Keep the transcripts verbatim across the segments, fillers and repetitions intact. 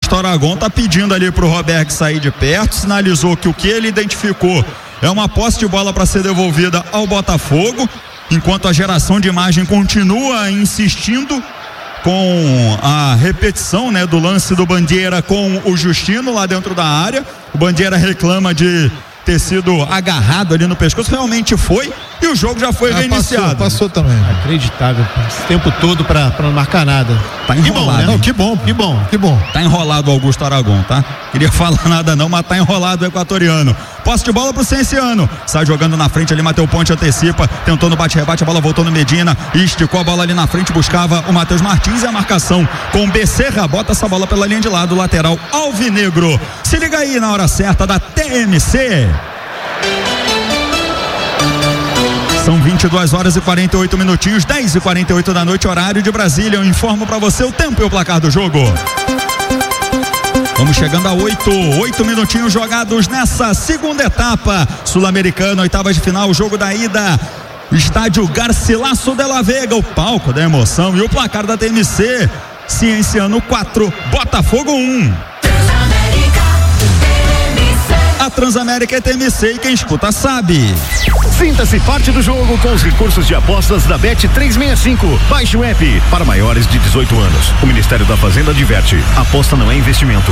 Augusto Aragon tá pedindo ali pro Roberto sair de perto, sinalizou que o que ele identificou é uma posse de bola para ser devolvida ao Botafogo, enquanto a geração de imagem continua insistindo com a repetição, né, do lance do Bandeira com o Justino lá dentro da área. O Bandeira reclama de ter sido agarrado ali no pescoço, realmente foi, e o jogo já foi ah, reiniciado. Passou, passou também. Acreditável, esse tempo todo pra, pra não marcar nada. Tá enrolado. Que bom, né? Não, que bom, que bom, que bom. Tá enrolado o Augusto Aragon, tá? Queria falar nada não, mas tá enrolado o equatoriano. Posse de bola pro Cienciano, sai jogando na frente ali, Matheus Ponte antecipa, tentou no bate-rebate, a bola voltou no Medina, esticou a bola ali na frente, buscava o Matheus Martins e a marcação com Becerra, bota essa bola pela linha de lado, lateral alvinegro. Se liga aí na hora certa da T M C. São vinte e duas horas e quarenta e oito minutinhos, dez e quarenta e oito da noite, horário de Brasília. Eu informo pra você o tempo e o placar do jogo. Vamos chegando a oito, oito minutinhos jogados nessa segunda etapa sul-americana, oitavas de final, jogo da ida, estádio Garcilaso de la Vega, o palco da emoção, e o placar da T M C, Cienciano quatro, Botafogo um. A Transamérica é T M C e quem escuta sabe. Sinta-se parte do jogo com os recursos de apostas da Bet trezentos e sessenta e cinco. Baixe o app para maiores de dezoito anos. O Ministério da Fazenda adverte: aposta não é investimento.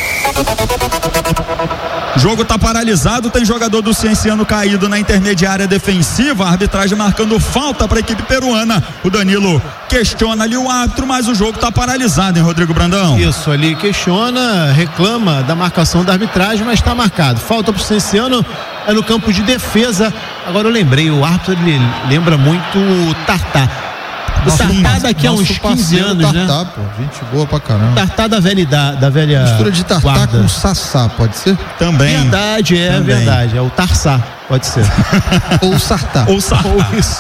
O jogo tá paralisado, tem jogador do Cienciano caído na intermediária defensiva, a arbitragem marcando falta para a equipe peruana. O Danilo questiona ali o árbitro, mas o jogo tá paralisado, hein, Rodrigo Brandão? Isso, ali questiona, reclama da marcação da arbitragem, mas tá marcado. Falta pro Cienciano, é no campo de defesa. Agora eu lembrei, o árbitro ele lembra muito o Tartá. O Tartá daqui a uns quinze anos, Tartá, né? Pô, gente boa pra caramba. Tartá da velha, da, da velha mistura de Tartá guarda. Com Sassá, pode ser? Também. Verdade, é Também. verdade. É o Tarçá, pode ser. Ou Sartá. Ou Sartá. Ou isso.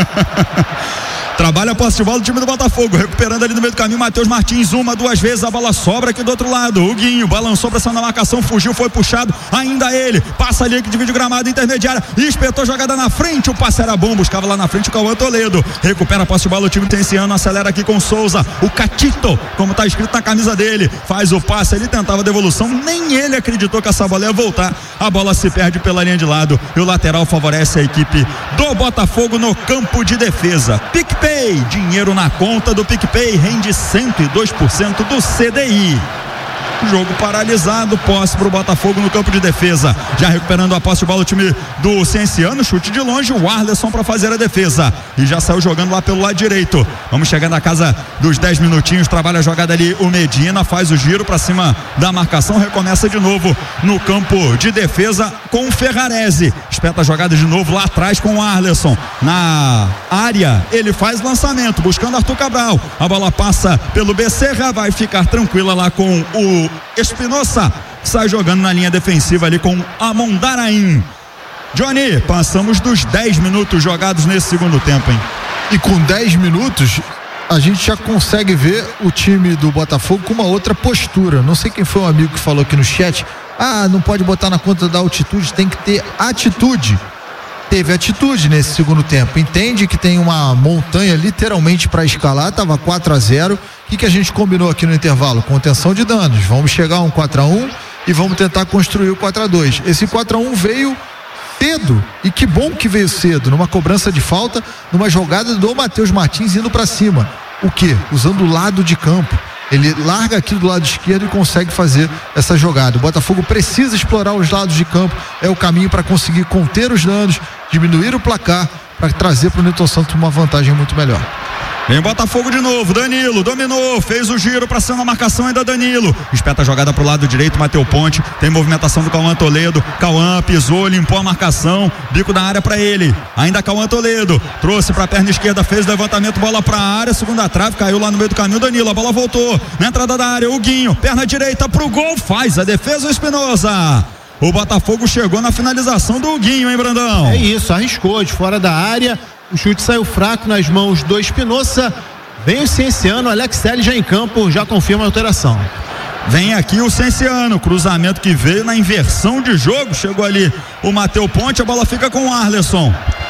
Trabalha a posse de bola do time do Botafogo, recuperando ali no meio do caminho, Matheus Martins, uma, duas vezes, a bola sobra aqui do outro lado, o Guinho balançou pressão na marcação, fugiu, foi puxado, ainda ele, passa ali que divide o gramado intermediário, espetou jogada na frente, o passe era bom, buscava lá na frente o Cauã Toledo, recupera a posse de bola, o time Cienciano acelera aqui com o Souza, o Catito, como tá escrito na camisa dele, faz o passe, ele tentava a devolução, nem ele acreditou que essa bola ia voltar, a bola se perde pela linha de lado, e o lateral favorece a equipe do Botafogo no campo de defesa. PicPay, dinheiro na conta do PicPay, rende cento e dois por cento do C D I. Jogo paralisado, posse pro Botafogo no campo de defesa, já recuperando a posse de bola o time do Cienciano, chute de longe, o Arleson para fazer a defesa, e já saiu jogando lá pelo lado direito. Vamos chegando na casa dos dez minutinhos, trabalha a jogada ali o Medina, faz o giro para cima da marcação, recomeça de novo no campo de defesa com o Ferrarese, espeta a jogada de novo lá atrás com o Arleson, na área ele faz lançamento, buscando Arthur Cabral, a bola passa pelo Becerra, vai ficar tranquila lá com o Espinosa, sai jogando na linha defensiva ali com Amondarain. Johnny, passamos dos dez minutos jogados nesse segundo tempo, hein? E com dez minutos a gente já consegue ver o time do Botafogo com uma outra postura. Não sei quem foi um amigo que falou aqui no chat, ah, não pode botar na conta da altitude, tem que ter atitude. Teve atitude nesse segundo tempo, entende que tem uma montanha literalmente para escalar, tava quatro a zero. O que, que a gente combinou aqui no intervalo? Contenção de danos, vamos chegar a um quatro a um e vamos tentar construir o quatro a dois. Esse quatro a um veio cedo, e que bom que veio cedo, numa cobrança de falta, numa jogada do Matheus Martins indo para cima. O que? Usando o lado de campo. Ele larga aqui do lado esquerdo e consegue fazer essa jogada. O Botafogo precisa explorar os lados de campo, é o caminho para conseguir conter os danos, diminuir o placar, para trazer para o Newton Santos uma vantagem muito melhor. Vem Botafogo de novo, Danilo dominou, fez o giro pra cima da marcação, ainda Danilo, espeta a jogada pro lado direito, Matheus Ponte, tem movimentação do Cauã Toledo, Cauã pisou, limpou a marcação, bico da área pra ele, ainda Cauã Toledo, trouxe pra perna esquerda, fez o levantamento, bola pra área, segunda trave, caiu lá no meio do caminho, Danilo, a bola voltou, na entrada da área, o Guinho, perna direita pro gol, faz a defesa, o Espinosa. O Botafogo chegou na finalização do Guinho, hein, Brandão? É isso, arriscou de fora da área, o chute saiu fraco nas mãos do Espinosa. Vem o Cienciano, Alex Telles já em campo, já confirma a alteração. Vem aqui o Cienciano, cruzamento que veio na inversão de jogo, chegou ali o Matheus Ponte, a bola fica com o Arleson.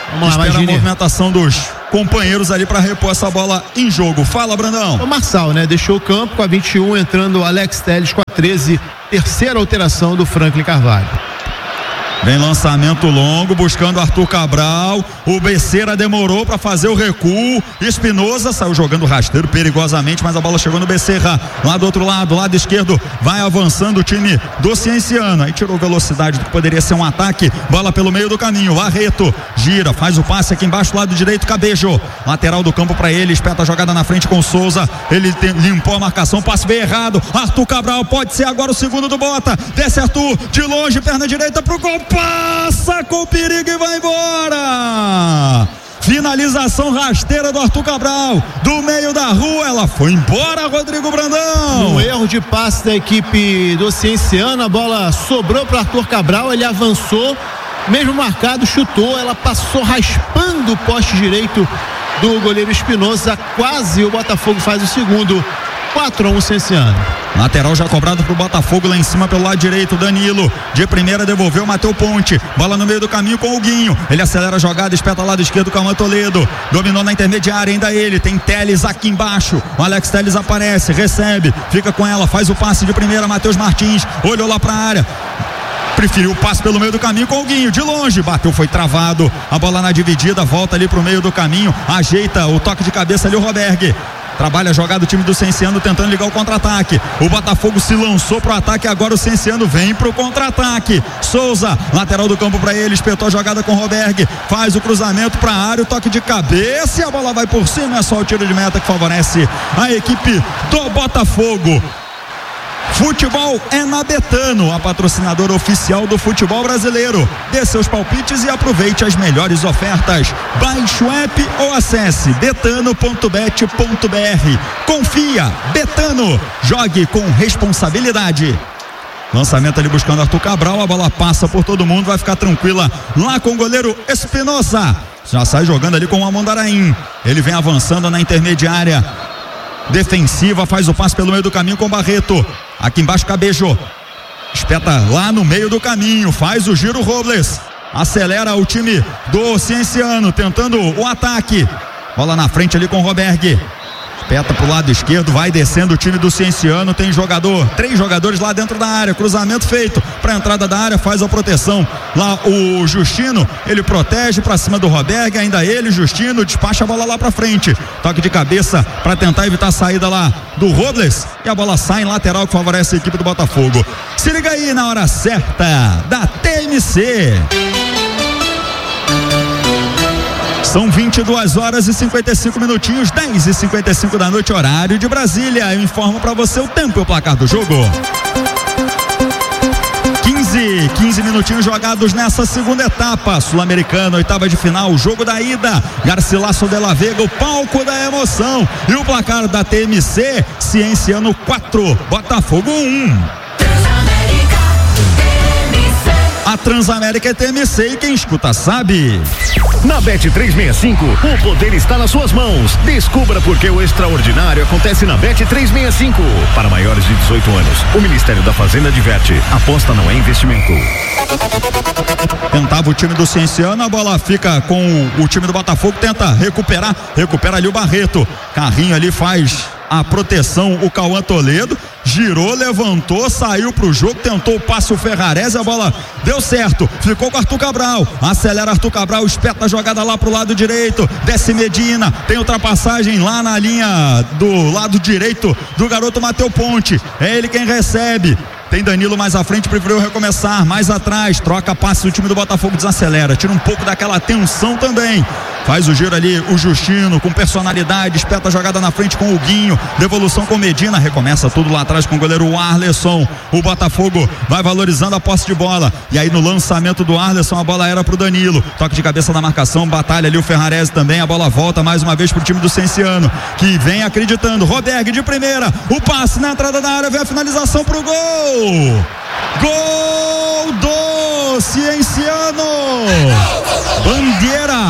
Vamos lá, espera imagine. a movimentação dos companheiros ali para repor essa bola em jogo. Fala, Brandão. O Marçal, né? Deixou o campo com a vinte e um, entrando o Alex Telles com a treze, terceira alteração do Franklin Carvalho. Vem lançamento longo, buscando Arthur Cabral. O Becerra demorou para fazer o recuo. Espinosa saiu jogando rasteiro perigosamente, mas a bola chegou no Becerra. Lá do outro lado, lado esquerdo, vai avançando o time do Cienciano. Aí tirou velocidade do que poderia ser um ataque. Bola pelo meio do caminho. Arreto gira, faz o passe aqui embaixo, lado direito, Cabejo. Lateral do campo para ele, espeta a jogada na frente com o Souza. Ele tem, limpou a marcação, passe bem errado. Arthur Cabral pode ser agora o segundo do Bota. Desce Arthur, de longe, perna direita pro gol. Passa com perigo e vai embora. Finalização rasteira do Arthur Cabral, do meio da rua, ela foi embora, Rodrigo Brandão. Um erro de passe da equipe do Cienciano, a bola sobrou para Arthur Cabral, ele avançou, mesmo marcado, chutou, ela passou raspando o poste direito do goleiro Espinosa, quase o Botafogo faz o segundo. quatro a um Cienciano. Lateral já cobrado pro Botafogo lá em cima pelo lado direito. Danilo de primeira devolveu, Mateu Ponte. Bola no meio do caminho com o Guinho. Ele acelera a jogada, espeta lado esquerdo com a Toledo. Dominou na intermediária, ainda ele. Tem Telles aqui embaixo. O Alex Telles aparece, recebe, fica com ela, faz o passe de primeira. Matheus Martins olhou lá pra área. Preferiu o passe pelo meio do caminho com o Guinho, de longe, bateu, foi travado, a bola na dividida, volta ali pro meio do caminho, ajeita o toque de cabeça ali o Roberg. Trabalha a jogada do time do Cienciano tentando ligar o contra-ataque. O Botafogo se lançou pro ataque, agora o Cienciano vem pro contra-ataque. Souza, lateral do campo para ele, espetou a jogada com o Roberg, faz o cruzamento pra área, o toque de cabeça e a bola vai por cima, é só o tiro de meta que favorece a equipe do Botafogo. Futebol é na Betano, a patrocinadora oficial do futebol brasileiro. Dê seus palpites e aproveite as melhores ofertas. Baixe o app ou acesse betano ponto bet ponto br. Confia, Betano, jogue com responsabilidade. Lançamento ali buscando Arthur Cabral, a bola passa por todo mundo, vai ficar tranquila lá com o goleiro Espinosa. Já sai jogando ali com o Amondaraim. Ele vem avançando na intermediária defensiva, faz o passe pelo meio do caminho com o Barreto. Aqui embaixo Cabejo, espeta lá no meio do caminho, faz o giro Robles, acelera o time do Cienciano, tentando o ataque, bola na frente ali com o Roberg, espeta pro lado esquerdo, vai descendo o time do Cienciano, tem jogador, três jogadores lá dentro da área, cruzamento feito para a entrada da área, faz a proteção lá o Justino, ele protege para cima do Roberg, ainda ele, Justino, despacha a bola lá para frente, toque de cabeça para tentar evitar a saída lá do Robles e a bola sai em lateral que favorece a equipe do Botafogo. Se liga aí na hora certa da T M C. São vinte e duas horas e cinquenta e cinco minutinhos, dez e cinquenta e cinco da noite, horário de Brasília. Eu informo para você o tempo e o placar do jogo. quinze, quinze minutinhos jogados nessa segunda etapa. Sul-Americana, oitava de final, jogo da ida. Garcilaso de la Vega, o palco da emoção. E o placar da T M C, Cienciano quatro, Botafogo um. A Transamérica é T M C e quem escuta sabe. Na Bet trezentos e sessenta e cinco, o poder está nas suas mãos. Descubra por que o extraordinário acontece na Bet trezentos e sessenta e cinco. Para maiores de dezoito anos, o Ministério da Fazenda adverte: aposta não é investimento. Tentava o time do Cienciano, a bola fica com o, o time do Botafogo, tenta recuperar, recupera ali o Barreto. Carrinho ali faz a proteção, o Cauã Toledo, girou, levantou, saiu pro jogo, tentou o passe o Ferrarese, a bola deu certo, ficou com Arthur Cabral, acelera Arthur Cabral, espeta a jogada lá pro lado direito, desce Medina, tem ultrapassagem lá na linha do lado direito do garoto Mateu Ponte, é ele quem recebe. Tem Danilo mais à frente, preferiu recomeçar, mais atrás, troca passe, o time do Botafogo desacelera, tira um pouco daquela tensão também, faz o giro ali, o Justino com personalidade, espeta a jogada na frente com o Guinho, devolução com Medina, recomeça tudo lá atrás com o goleiro Arleson. O Botafogo vai valorizando a posse de bola, e aí no lançamento do Arleson a bola era pro Danilo, toque de cabeça na marcação, batalha ali o Ferrarese também, a bola volta mais uma vez pro time do Cienciano, que vem acreditando, Roberg de primeira, o passe na entrada da área, vem a finalização pro gol. Gol do Cienciano, Bandeira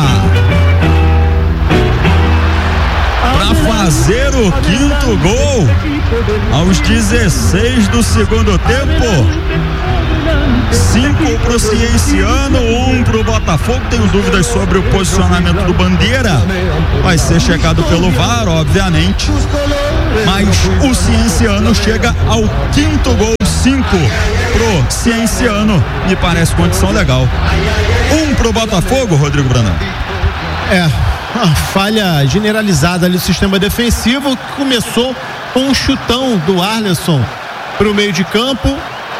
para fazer o quinto gol aos dezesseis do segundo tempo. cinco pro Cienciano, um pro Botafogo. Tenho dúvidas sobre o posicionamento do Bandeira. Vai ser checado pelo V A R, obviamente. Mas o Cienciano chega ao quinto gol, cinco pro Cienciano. Me parece condição legal. Um pro Botafogo, Rodrigo Brandão. É, uma falha generalizada ali do sistema defensivo, que começou com um chutão do Arleson para o meio de campo.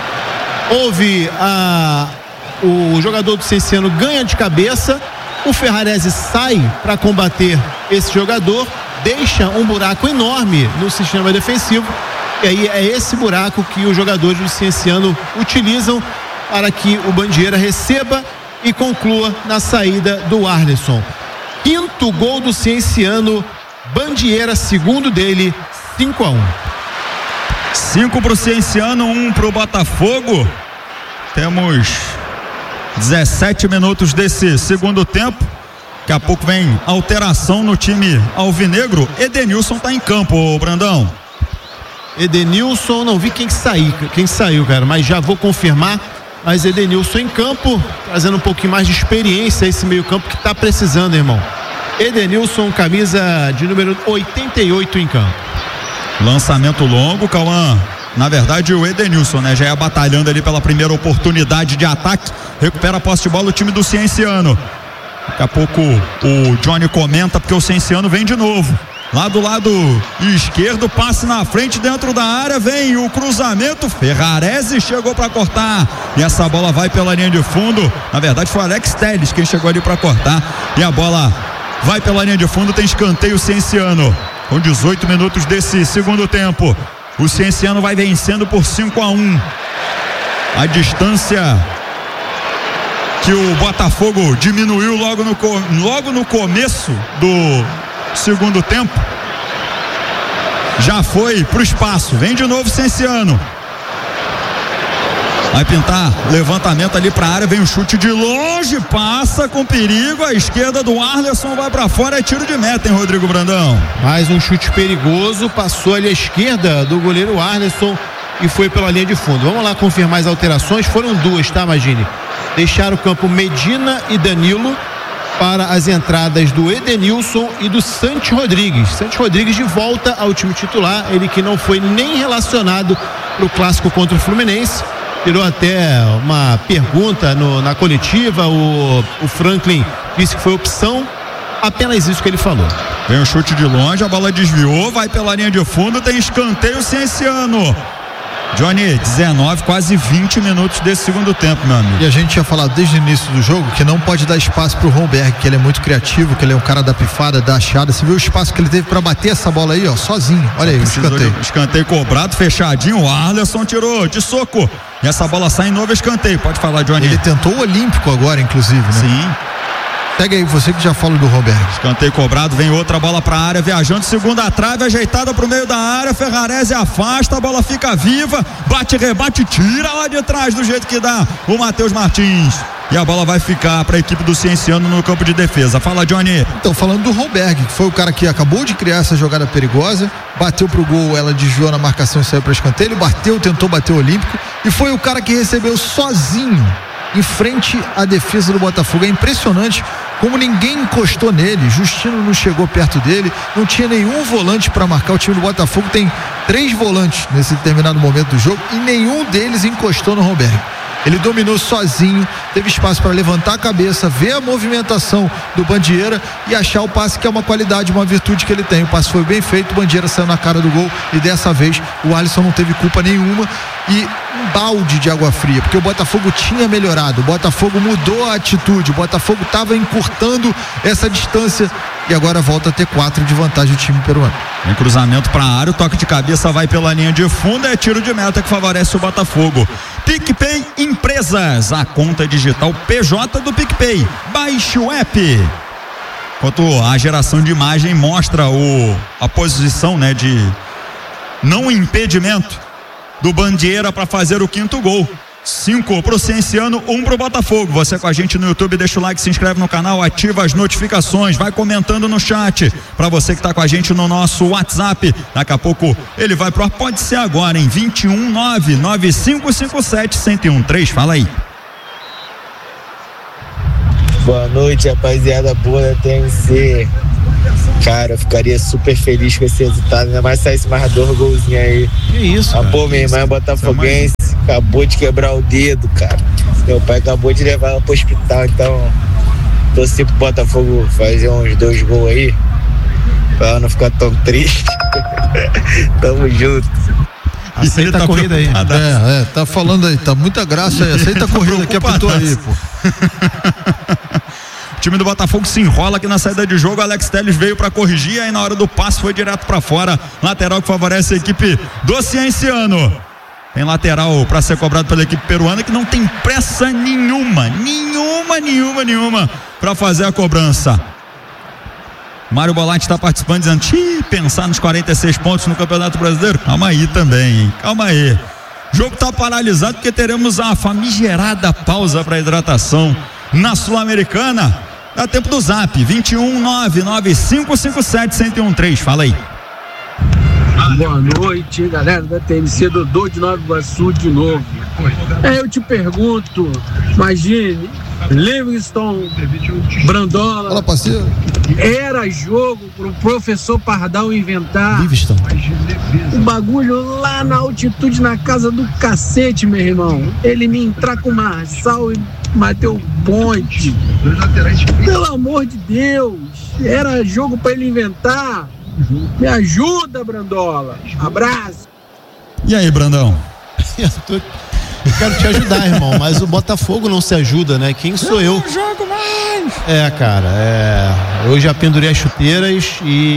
Houve a, o jogador do Cienciano ganha de cabeça, o Ferrarese sai para combater esse jogador, deixa um buraco enorme no sistema defensivo, e aí é esse buraco que os jogadores do Cienciano utilizam para que o Bandeira receba e conclua na saída do Arleson. Quinto gol do Cienciano, Bandeira, segundo dele, cinco a um. cinco pro Cienciano, um pro Botafogo. Temos dezessete minutos desse segundo tempo. Daqui a pouco vem alteração no time alvinegro. Edenilson tá em campo, Brandão. Edenilson, não vi quem saiu, quem saiu, cara, mas já vou confirmar. Mas Edenilson em campo, trazendo um pouquinho mais de experiência a esse meio campo que tá precisando, irmão. Edenilson, camisa de número oitenta e oito em campo. Lançamento longo, Cauã. Na verdade, o Edenilson, né? Já ia batalhando ali pela primeira oportunidade de ataque. Recupera a posse de bola o time do Cienciano. Daqui a pouco o Johnny comenta, porque o Cienciano vem de novo. Lá do lado esquerdo, passe na frente dentro da área, vem o cruzamento, Ferrarese chegou para cortar e essa bola vai pela linha de fundo. Na verdade foi o Alex Telles quem chegou ali para cortar e a bola vai pela linha de fundo. Tem escanteio Cienciano com dezoito minutos desse segundo tempo. O Cienciano vai vencendo por cinco a um. A distância que o Botafogo diminuiu logo no, logo no começo do segundo tempo já foi pro espaço. Vem de novo Cienciano, vai pintar levantamento ali pra área, vem um chute de longe, passa com perigo, a esquerda do Arleson vai pra fora, é tiro de meta, hein, Rodrigo Brandão? Mais um chute perigoso, passou ali a esquerda do goleiro Arleson e foi pela linha de fundo. Vamos lá confirmar as alterações, foram duas, tá, Magini? Deixaram o campo Medina e Danilo para as entradas do Edenilson e do Santi Rodrigues. Santi Rodrigues de volta ao time titular, ele que não foi nem relacionado para o clássico contra o Fluminense. Tirou até uma pergunta no, na coletiva, o, o Franklin disse que foi opção, apenas isso que ele falou. Vem um chute de longe, a bola desviou, vai pela linha de fundo, tem escanteio Cienciano. Johnny, dezenove, quase vinte minutos desse segundo tempo, meu amigo. E a gente tinha falado desde o início do jogo que não pode dar espaço pro Romberg, que ele é muito criativo, que ele é um cara da pifada, da achada. Você viu o espaço que ele teve pra bater essa bola aí, ó, sozinho. Olha aí, o escanteio. Escanteio cobrado, fechadinho, o Arleson tirou de soco. E essa bola sai em novo escanteio. Pode falar, Johnny. Ele tentou o olímpico agora, inclusive, né? Sim. Pega aí, você que já fala do Romberg. Escanteio cobrado, vem outra bola pra área, viajando, segunda trave, ajeitada pro meio da área, Ferrarese afasta, a bola fica viva, bate, rebate, tira lá de trás do jeito que dá o Matheus Martins. E a bola vai ficar para a equipe do Cienciano no campo de defesa. Fala, Johnny. Então, falando do Romberg, que foi o cara que acabou de criar essa jogada perigosa, bateu pro gol, ela desviou na marcação e saiu para escanteio, ele bateu, tentou bater o olímpico e foi o cara que recebeu sozinho em frente à defesa do Botafogo. É impressionante como ninguém encostou nele. Justino não chegou perto dele, não tinha nenhum volante para marcar. O time do Botafogo tem três volantes nesse determinado momento do jogo e nenhum deles encostou no Romberg. Ele dominou sozinho, teve espaço para levantar a cabeça, ver a movimentação do Bandeira e achar o passe, que é uma qualidade, uma virtude que ele tem. O passe foi bem feito, o Bandeira saiu na cara do gol e dessa vez o Alisson não teve culpa nenhuma. E um balde de água fria, porque o Botafogo tinha melhorado, o Botafogo mudou a atitude, o Botafogo estava encurtando essa distância e agora volta a ter quatro de vantagem o time peruano. Em cruzamento para a área, o toque de cabeça vai pela linha de fundo, é tiro de meta que favorece o Botafogo. PicPay Empresas, a conta digital P J do PicPay. Baixe o app. Enquanto a geração de imagem mostra o, a posição, né, de não impedimento do Bandeira para fazer o quinto gol. Cinco pro Cienciano, um pro Botafogo. Você com a gente no YouTube, deixa o like, se inscreve no canal, ativa as notificações, vai comentando no chat. Para você que tá com a gente no nosso WhatsApp, daqui a pouco ele vai pro ar, pode ser agora, em vinte e um nove nove cinco cinco sete um zero um três. Fala aí. Boa noite, rapaziada boa da T M C. Cara, eu ficaria super feliz com esse resultado, ainda mais saísse mais dois golzinhos aí. Que isso, ah, cara? Pô, minha irmã é botafoguense, acabou de quebrar o dedo, cara. Meu pai acabou de levar ela pro hospital, então torci pro Botafogo fazer uns dois gols aí, pra ela não ficar tão triste. Tamo junto. Aceita tá a corrida aí. É, é, tá falando aí, tá muita graça aí. Aceita a corrida que apitou aí, pô. O time do Botafogo se enrola aqui na saída de jogo. Alex Telles veio para corrigir, aí na hora do passe foi direto para fora. Lateral que favorece a equipe do Cienciano. Tem lateral para ser cobrado pela equipe peruana, que não tem pressa nenhuma, nenhuma, nenhuma, nenhuma para fazer a cobrança. Mário Bolatti está participando, dizendo: Ih, pensar nos quarenta e seis pontos no Campeonato Brasileiro? Calma aí também, hein? Calma aí. O jogo está paralisado porque teremos a famigerada pausa para hidratação na Sul-Americana. Dá tempo do Zap, vinte e um, nove nove cinco cinco sete, um zero um três. Fala aí. Boa noite, galera da T M C, Dodô de Nova Iguaçu de novo. É, eu te pergunto, imagine, Livingston, Brandola. Fala, parceiro. Era jogo pro professor Pardal inventar Livingston. o bagulho lá na altitude, na casa do cacete, meu irmão. Ele me entrar com o Marçal e Mateu Ponte. Pelo amor de Deus, era jogo pra ele inventar. Me ajuda, Brandola. Abraço. E aí, Brandão? Eu, tô... eu quero te ajudar, irmão, mas o Botafogo não se ajuda, né? Quem sou eu? Não jogo mais. É, cara, é... eu já pendurei as chuteiras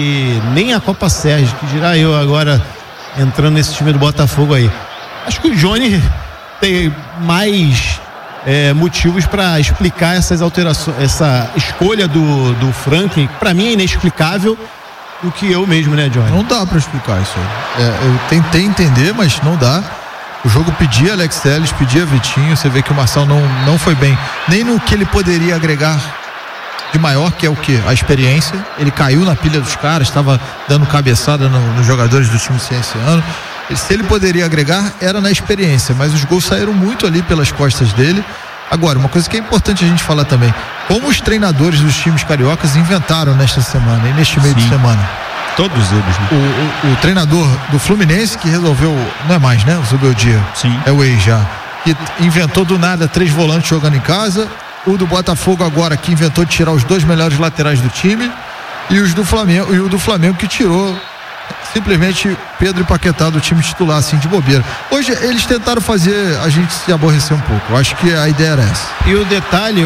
e nem a Copa Sérgio, que dirá eu agora entrando nesse time do Botafogo aí. Acho que o Johnny tem mais é, motivos para explicar essas alterações, essa escolha do, do Franklin, que pra mim é inexplicável, do que eu mesmo, né, Johnny? Não dá pra explicar isso aí. É, eu tentei entender, mas não dá. O jogo pedia Alex Telles, pedia Vitinho. Você vê que o Marçal não, não foi bem, nem no que ele poderia agregar de maior, que é o que? A experiência. Ele caiu na pilha dos caras, estava dando cabeçada no, nos jogadores do time cienciano. Se ele poderia agregar, era na experiência, mas os gols saíram muito ali pelas costas dele. Agora, uma coisa que é importante a gente falar também: como os treinadores dos times cariocas inventaram nesta semana e neste meio Sim. de semana. Todos eles, né? O, o, o treinador do Fluminense, que resolveu, não é mais, né? O Zubeldia. Sim. É o ex já. Que inventou do nada três volantes jogando em casa. O do Botafogo agora, que inventou de tirar os dois melhores laterais do time. E os do Flamengo, e o do Flamengo, que tirou simplesmente Pedro e Paquetá do time titular, assim, de bobeira. Hoje eles tentaram fazer a gente se aborrecer um pouco. Eu acho que a ideia era essa. E o detalhe,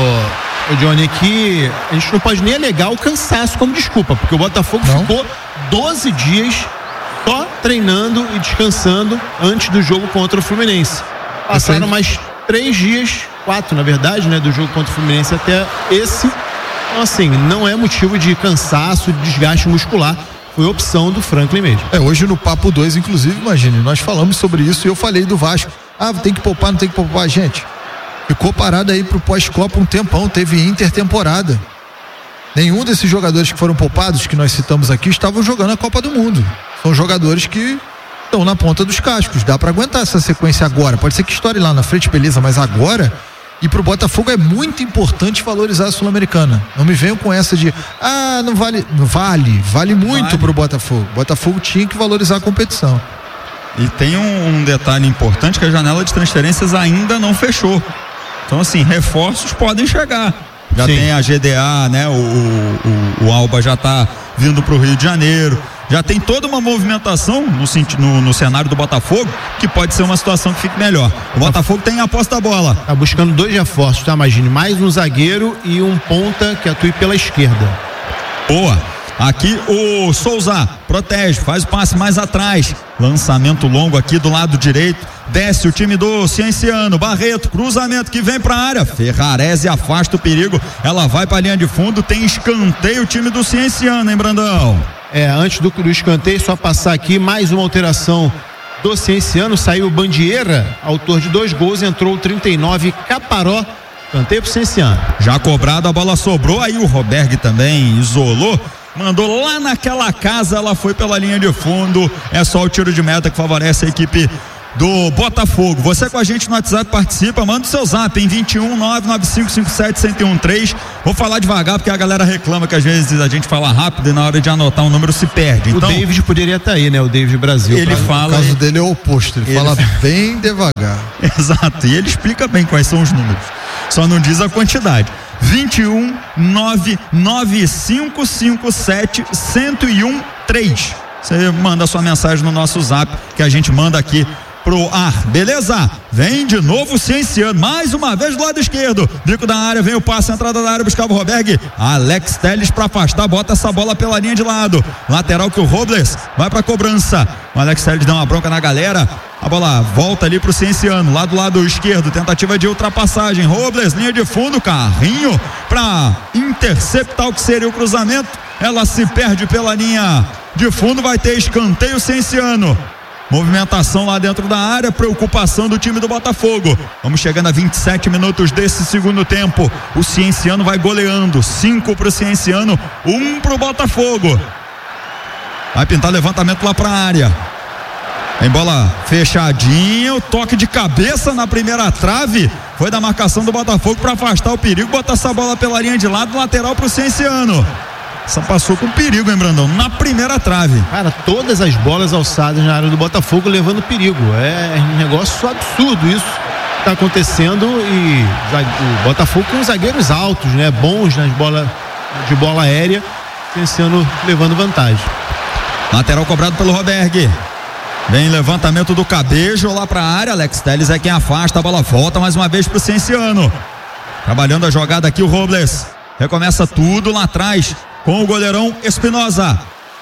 o, o Johnny, é que a gente não pode nem alegar o cansaço como desculpa, porque o Botafogo não. ficou doze dias só treinando e descansando antes do jogo contra o Fluminense. Passaram mais três dias, quatro na verdade, né, do jogo contra o Fluminense até esse. Então, assim, não é motivo de cansaço, de desgaste muscular. Foi opção do Franklin mesmo. É, hoje no Papo dois, inclusive, imagine, nós falamos sobre isso e eu falei do Vasco. Ah, tem que poupar, não tem que poupar. Gente, ficou parado aí pro pós-Copa um tempão, teve intertemporada. Nenhum desses jogadores que foram poupados, que nós citamos aqui, estavam jogando a Copa do Mundo. São jogadores que estão na ponta dos cascos. Dá para aguentar essa sequência agora. Pode ser que estoure lá na frente, beleza, mas agora... E pro Botafogo é muito importante valorizar a Sul-Americana. Não me venham com essa de, ah, não vale. Não vale, vale muito vale. Pro Botafogo. O Botafogo tinha que valorizar a competição. E tem um, um detalhe importante, que a janela de transferências ainda não fechou. Então, assim, reforços podem chegar. Já Sim. tem a G D A, né? O, o, o Alba já tá vindo pro Rio de Janeiro. Já tem toda uma movimentação no, no, no cenário do Botafogo, que pode ser uma situação que fique melhor. O Botafogo tem a aposta da bola. Tá buscando dois reforços, tá? Imagine, mais um zagueiro e um ponta que atue pela esquerda. Boa. Aqui o Souza protege, faz o passe mais atrás. Lançamento longo aqui do lado direito. Desce o time do Cienciano. Barreto, cruzamento que vem pra área. Ferrarese afasta o perigo. Ela vai pra linha de fundo. Tem escanteio o time do Cienciano, hein, Brandão? É, antes do, do escanteio, só passar aqui mais uma alteração do Cienciano. Saiu o Bandieira, autor de dois gols. Entrou o trinta e nove, Caparó. Escanteio pro Cienciano. Já cobrado, a bola sobrou. Aí o Roberg também isolou. Mandou lá naquela casa, ela foi pela linha de fundo. É só o tiro de meta que favorece a equipe do Botafogo. Você com a gente no WhatsApp participa, manda o seu zap em vinte e um, nove nove cinco cinco sete, um zero um três. Vou falar devagar porque a galera reclama que às vezes a gente fala rápido e na hora de anotar um número se perde. Então, o David poderia estar aí, né? O David Brasil. Ele fala. O caso ele, dele é o oposto, ele, ele fala bem devagar. Exato, e ele explica bem quais são os números. Só não diz a quantidade. vinte e um, nove nove cinco cinco sete, um zero um três. Você manda sua mensagem no nosso zap que a gente manda aqui pro ar, beleza? Vem de novo o Cienciano, mais uma vez do lado esquerdo, bico da área, vem o passe, entrada da área, buscava o Roberg, Alex Telles pra afastar, bota essa bola pela linha de lado, lateral que o Robles vai pra cobrança, o Alex Telles dá uma bronca na galera, a bola volta ali pro Cienciano, lá do lado esquerdo, tentativa de ultrapassagem, Robles, linha de fundo, carrinho pra interceptar o que seria o cruzamento, ela se perde pela linha de fundo, vai ter escanteio Cienciano. Movimentação lá dentro da área, preocupação do time do Botafogo. Vamos chegando a vinte e sete minutos desse segundo tempo. O Cienciano vai goleando. cinco pro Cienciano, um pro Botafogo. Vai pintar levantamento lá pra área. Tem bola fechadinha, o toque de cabeça na primeira trave. Foi da marcação do Botafogo para afastar o perigo. Botar essa bola pela linha de lado, lateral pro Cienciano. Essa passou com perigo, hein, Brandão? Na primeira trave. Cara, todas as bolas alçadas na área do Botafogo levando perigo. É um negócio absurdo isso que tá acontecendo. E o Botafogo com zagueiros altos, né? Bons nas bolas de bola aérea, Cienciano levando vantagem. Lateral cobrado pelo Roberg. Vem levantamento do Cabejo lá pra área. Alex Telles é quem afasta, a bola volta mais uma vez pro Cienciano. Trabalhando a jogada aqui o Robles. Recomeça tudo lá atrás com o goleirão Espinosa.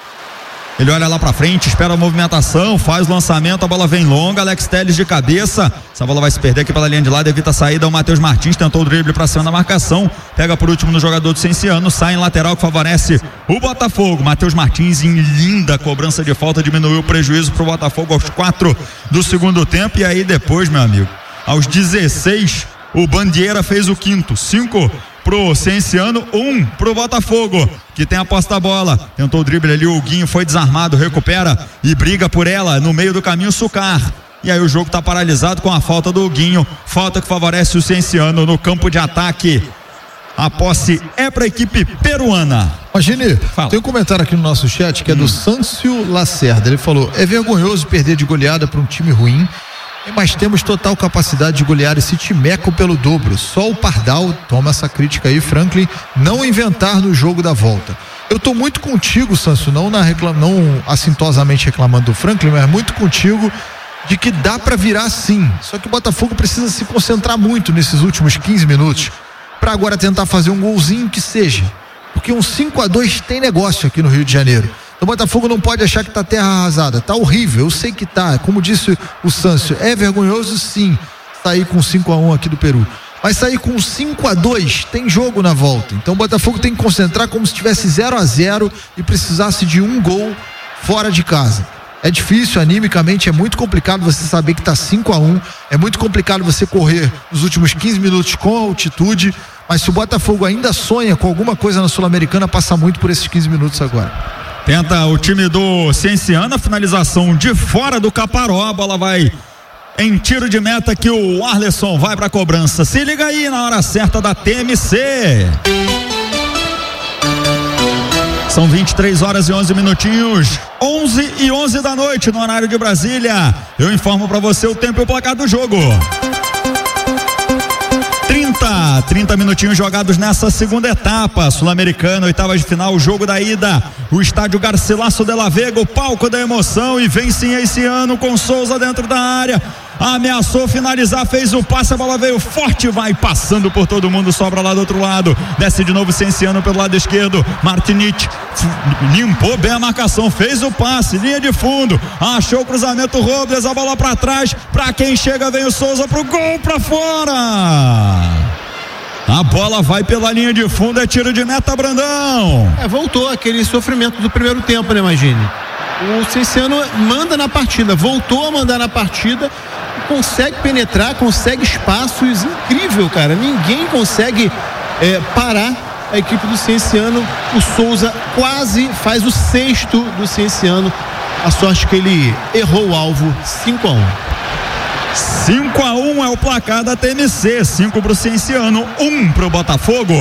Ele olha lá pra frente, espera a movimentação, faz o lançamento, a bola vem longa, Alex Telles de cabeça, essa bola vai se perder aqui pela linha de lado, evita a saída, o Matheus Martins tentou o drible pra cima da marcação, pega por último no jogador do Cienciano, sai em lateral que favorece o Botafogo. Matheus Martins em linda cobrança de falta, diminuiu o prejuízo pro Botafogo aos quatro do segundo tempo. E aí depois, meu amigo, aos dezesseis, o Bandeira fez o quinto, cinco pro Cienciano, um pro Botafogo, que tem a posse da bola, tentou o drible ali, o Guinho foi desarmado, recupera e briga por ela, no meio do caminho Sucar, e aí o jogo tá paralisado com a falta do Guinho, falta que favorece o Cienciano no campo de ataque. A posse é pra equipe peruana. Imagine, tem um comentário aqui no nosso chat que é do hum. Sâncio Lacerda, ele falou: é vergonhoso perder de goleada para um time ruim, mas temos total capacidade de golear esse timeco pelo dobro. Só o Pardal, toma essa crítica aí, Franklin, não inventar no jogo da volta. Eu tô muito contigo, Sanso, não, na reclam... não assintosamente reclamando do Franklin, mas muito contigo de que dá pra virar sim. Só que o Botafogo precisa se concentrar muito nesses últimos quinze minutos pra agora tentar fazer um golzinho que seja. Porque um cinco a dois tem negócio aqui no Rio de Janeiro. O Botafogo não pode achar que tá terra arrasada, tá horrível, eu sei que tá, como disse o Sâncio, é vergonhoso sim sair com cinco a um aqui do Peru, mas sair com cinco a dois tem jogo na volta, então o Botafogo tem que concentrar como se tivesse zero a zero e precisasse de um gol fora de casa. É difícil, animicamente é muito complicado você saber que tá cinco a um, é muito complicado você correr nos últimos quinze minutos com altitude, mas se o Botafogo ainda sonha com alguma coisa na Sul-Americana, passa muito por esses quinze minutos agora. Tenta o time do Cienciano, a finalização de fora do Caparó, a bola vai em tiro de meta que o Arleson vai pra cobrança. Se liga aí na hora certa da T M C. São vinte e três horas e onze minutinhos, onze e onze da noite no horário de Brasília. Eu informo pra você o tempo e o placar do jogo. trinta, trinta minutinhos jogados nessa segunda etapa, Sul-Americana, oitava de final, o jogo da ida, o estádio Garcilaso de la Vega, o palco da emoção, e vem sim esse ano com Souza dentro da área, ameaçou finalizar, fez o passe, a bola veio forte, vai passando por todo mundo, sobra lá do outro lado, desce de novo Cienciano pelo lado esquerdo, Martinic limpou bem a marcação, fez o passe, linha de fundo, achou o cruzamento, Robles, a bola pra trás, pra quem chega vem o Souza pro gol, pra fora. A bola vai pela linha de fundo, é tiro de meta, Brandão. É, voltou aquele sofrimento do primeiro tempo, né, imagine. O Cienciano manda na partida, voltou a mandar na partida, consegue penetrar, consegue espaços, incrível, cara. Ninguém consegue é, parar a equipe do Cienciano. O Souza quase faz o sexto do Cienciano. A sorte que ele errou o alvo, cinco a um. cinco a um é o placar da T M C, cinco pro Cienciano, um pro Botafogo.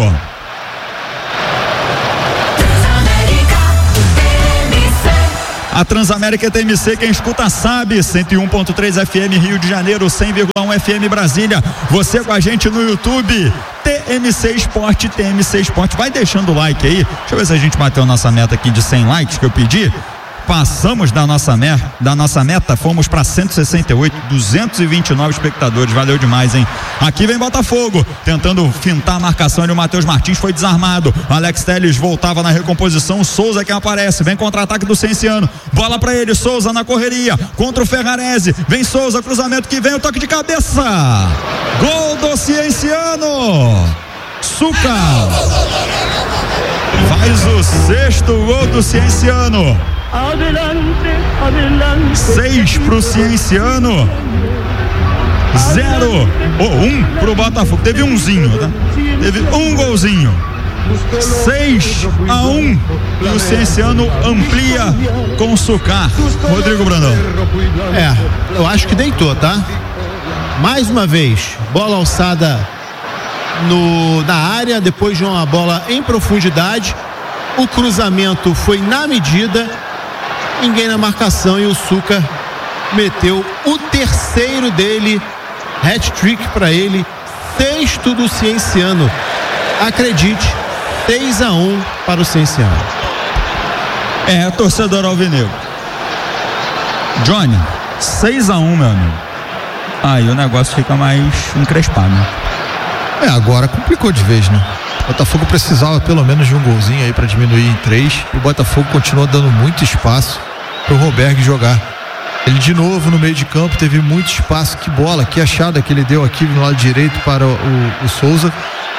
A Transamérica T M C, quem escuta sabe, cento e um ponto três F M Rio de Janeiro, cem vírgula um F M Brasília. Você com a gente no YouTube, T M C Esporte, T M C Esporte. Vai deixando o like aí. Deixa eu ver se a gente bateu nossa meta aqui de cem likes que eu pedi. Passamos da nossa, mer- da nossa meta, fomos para cento e sessenta e oito, duzentos e vinte e nove espectadores, valeu demais, hein? Aqui vem Botafogo, tentando fintar a marcação, e o Matheus Martins foi desarmado. Alex Telles voltava na recomposição, Souza que aparece, vem contra-ataque do Cienciano, bola para ele, Souza na correria, contra o Ferrarese, vem Souza, cruzamento que vem, o toque de cabeça, gol do Cienciano, Suca faz o sexto gol do Cienciano. Seis pro Cienciano, zero ou oh, um pro Botafogo. Teve umzinho, tá? Teve um golzinho. Seis a um e o Cienciano amplia com o Sucar. Rodrigo Brandão. É, eu acho que deitou, tá? Mais uma vez, bola alçada no, na área, depois de uma bola em profundidade. O cruzamento foi na medida. Ninguém na marcação e o Suca meteu o terceiro dele, hat-trick para ele, sexto do Cienciano. Acredite, seis a um para o Cienciano. É, torcedor alvinegro. Johnny, seis a um, meu amigo. Aí o negócio fica mais encrespado. É, agora complicou de vez, né? O Botafogo precisava pelo menos de um golzinho aí para diminuir em três. E o Botafogo continua dando muito espaço pro Roberg jogar. Ele de novo no meio de campo teve muito espaço. Que bola, que achada que ele deu aqui no lado direito para o, o, o Souza,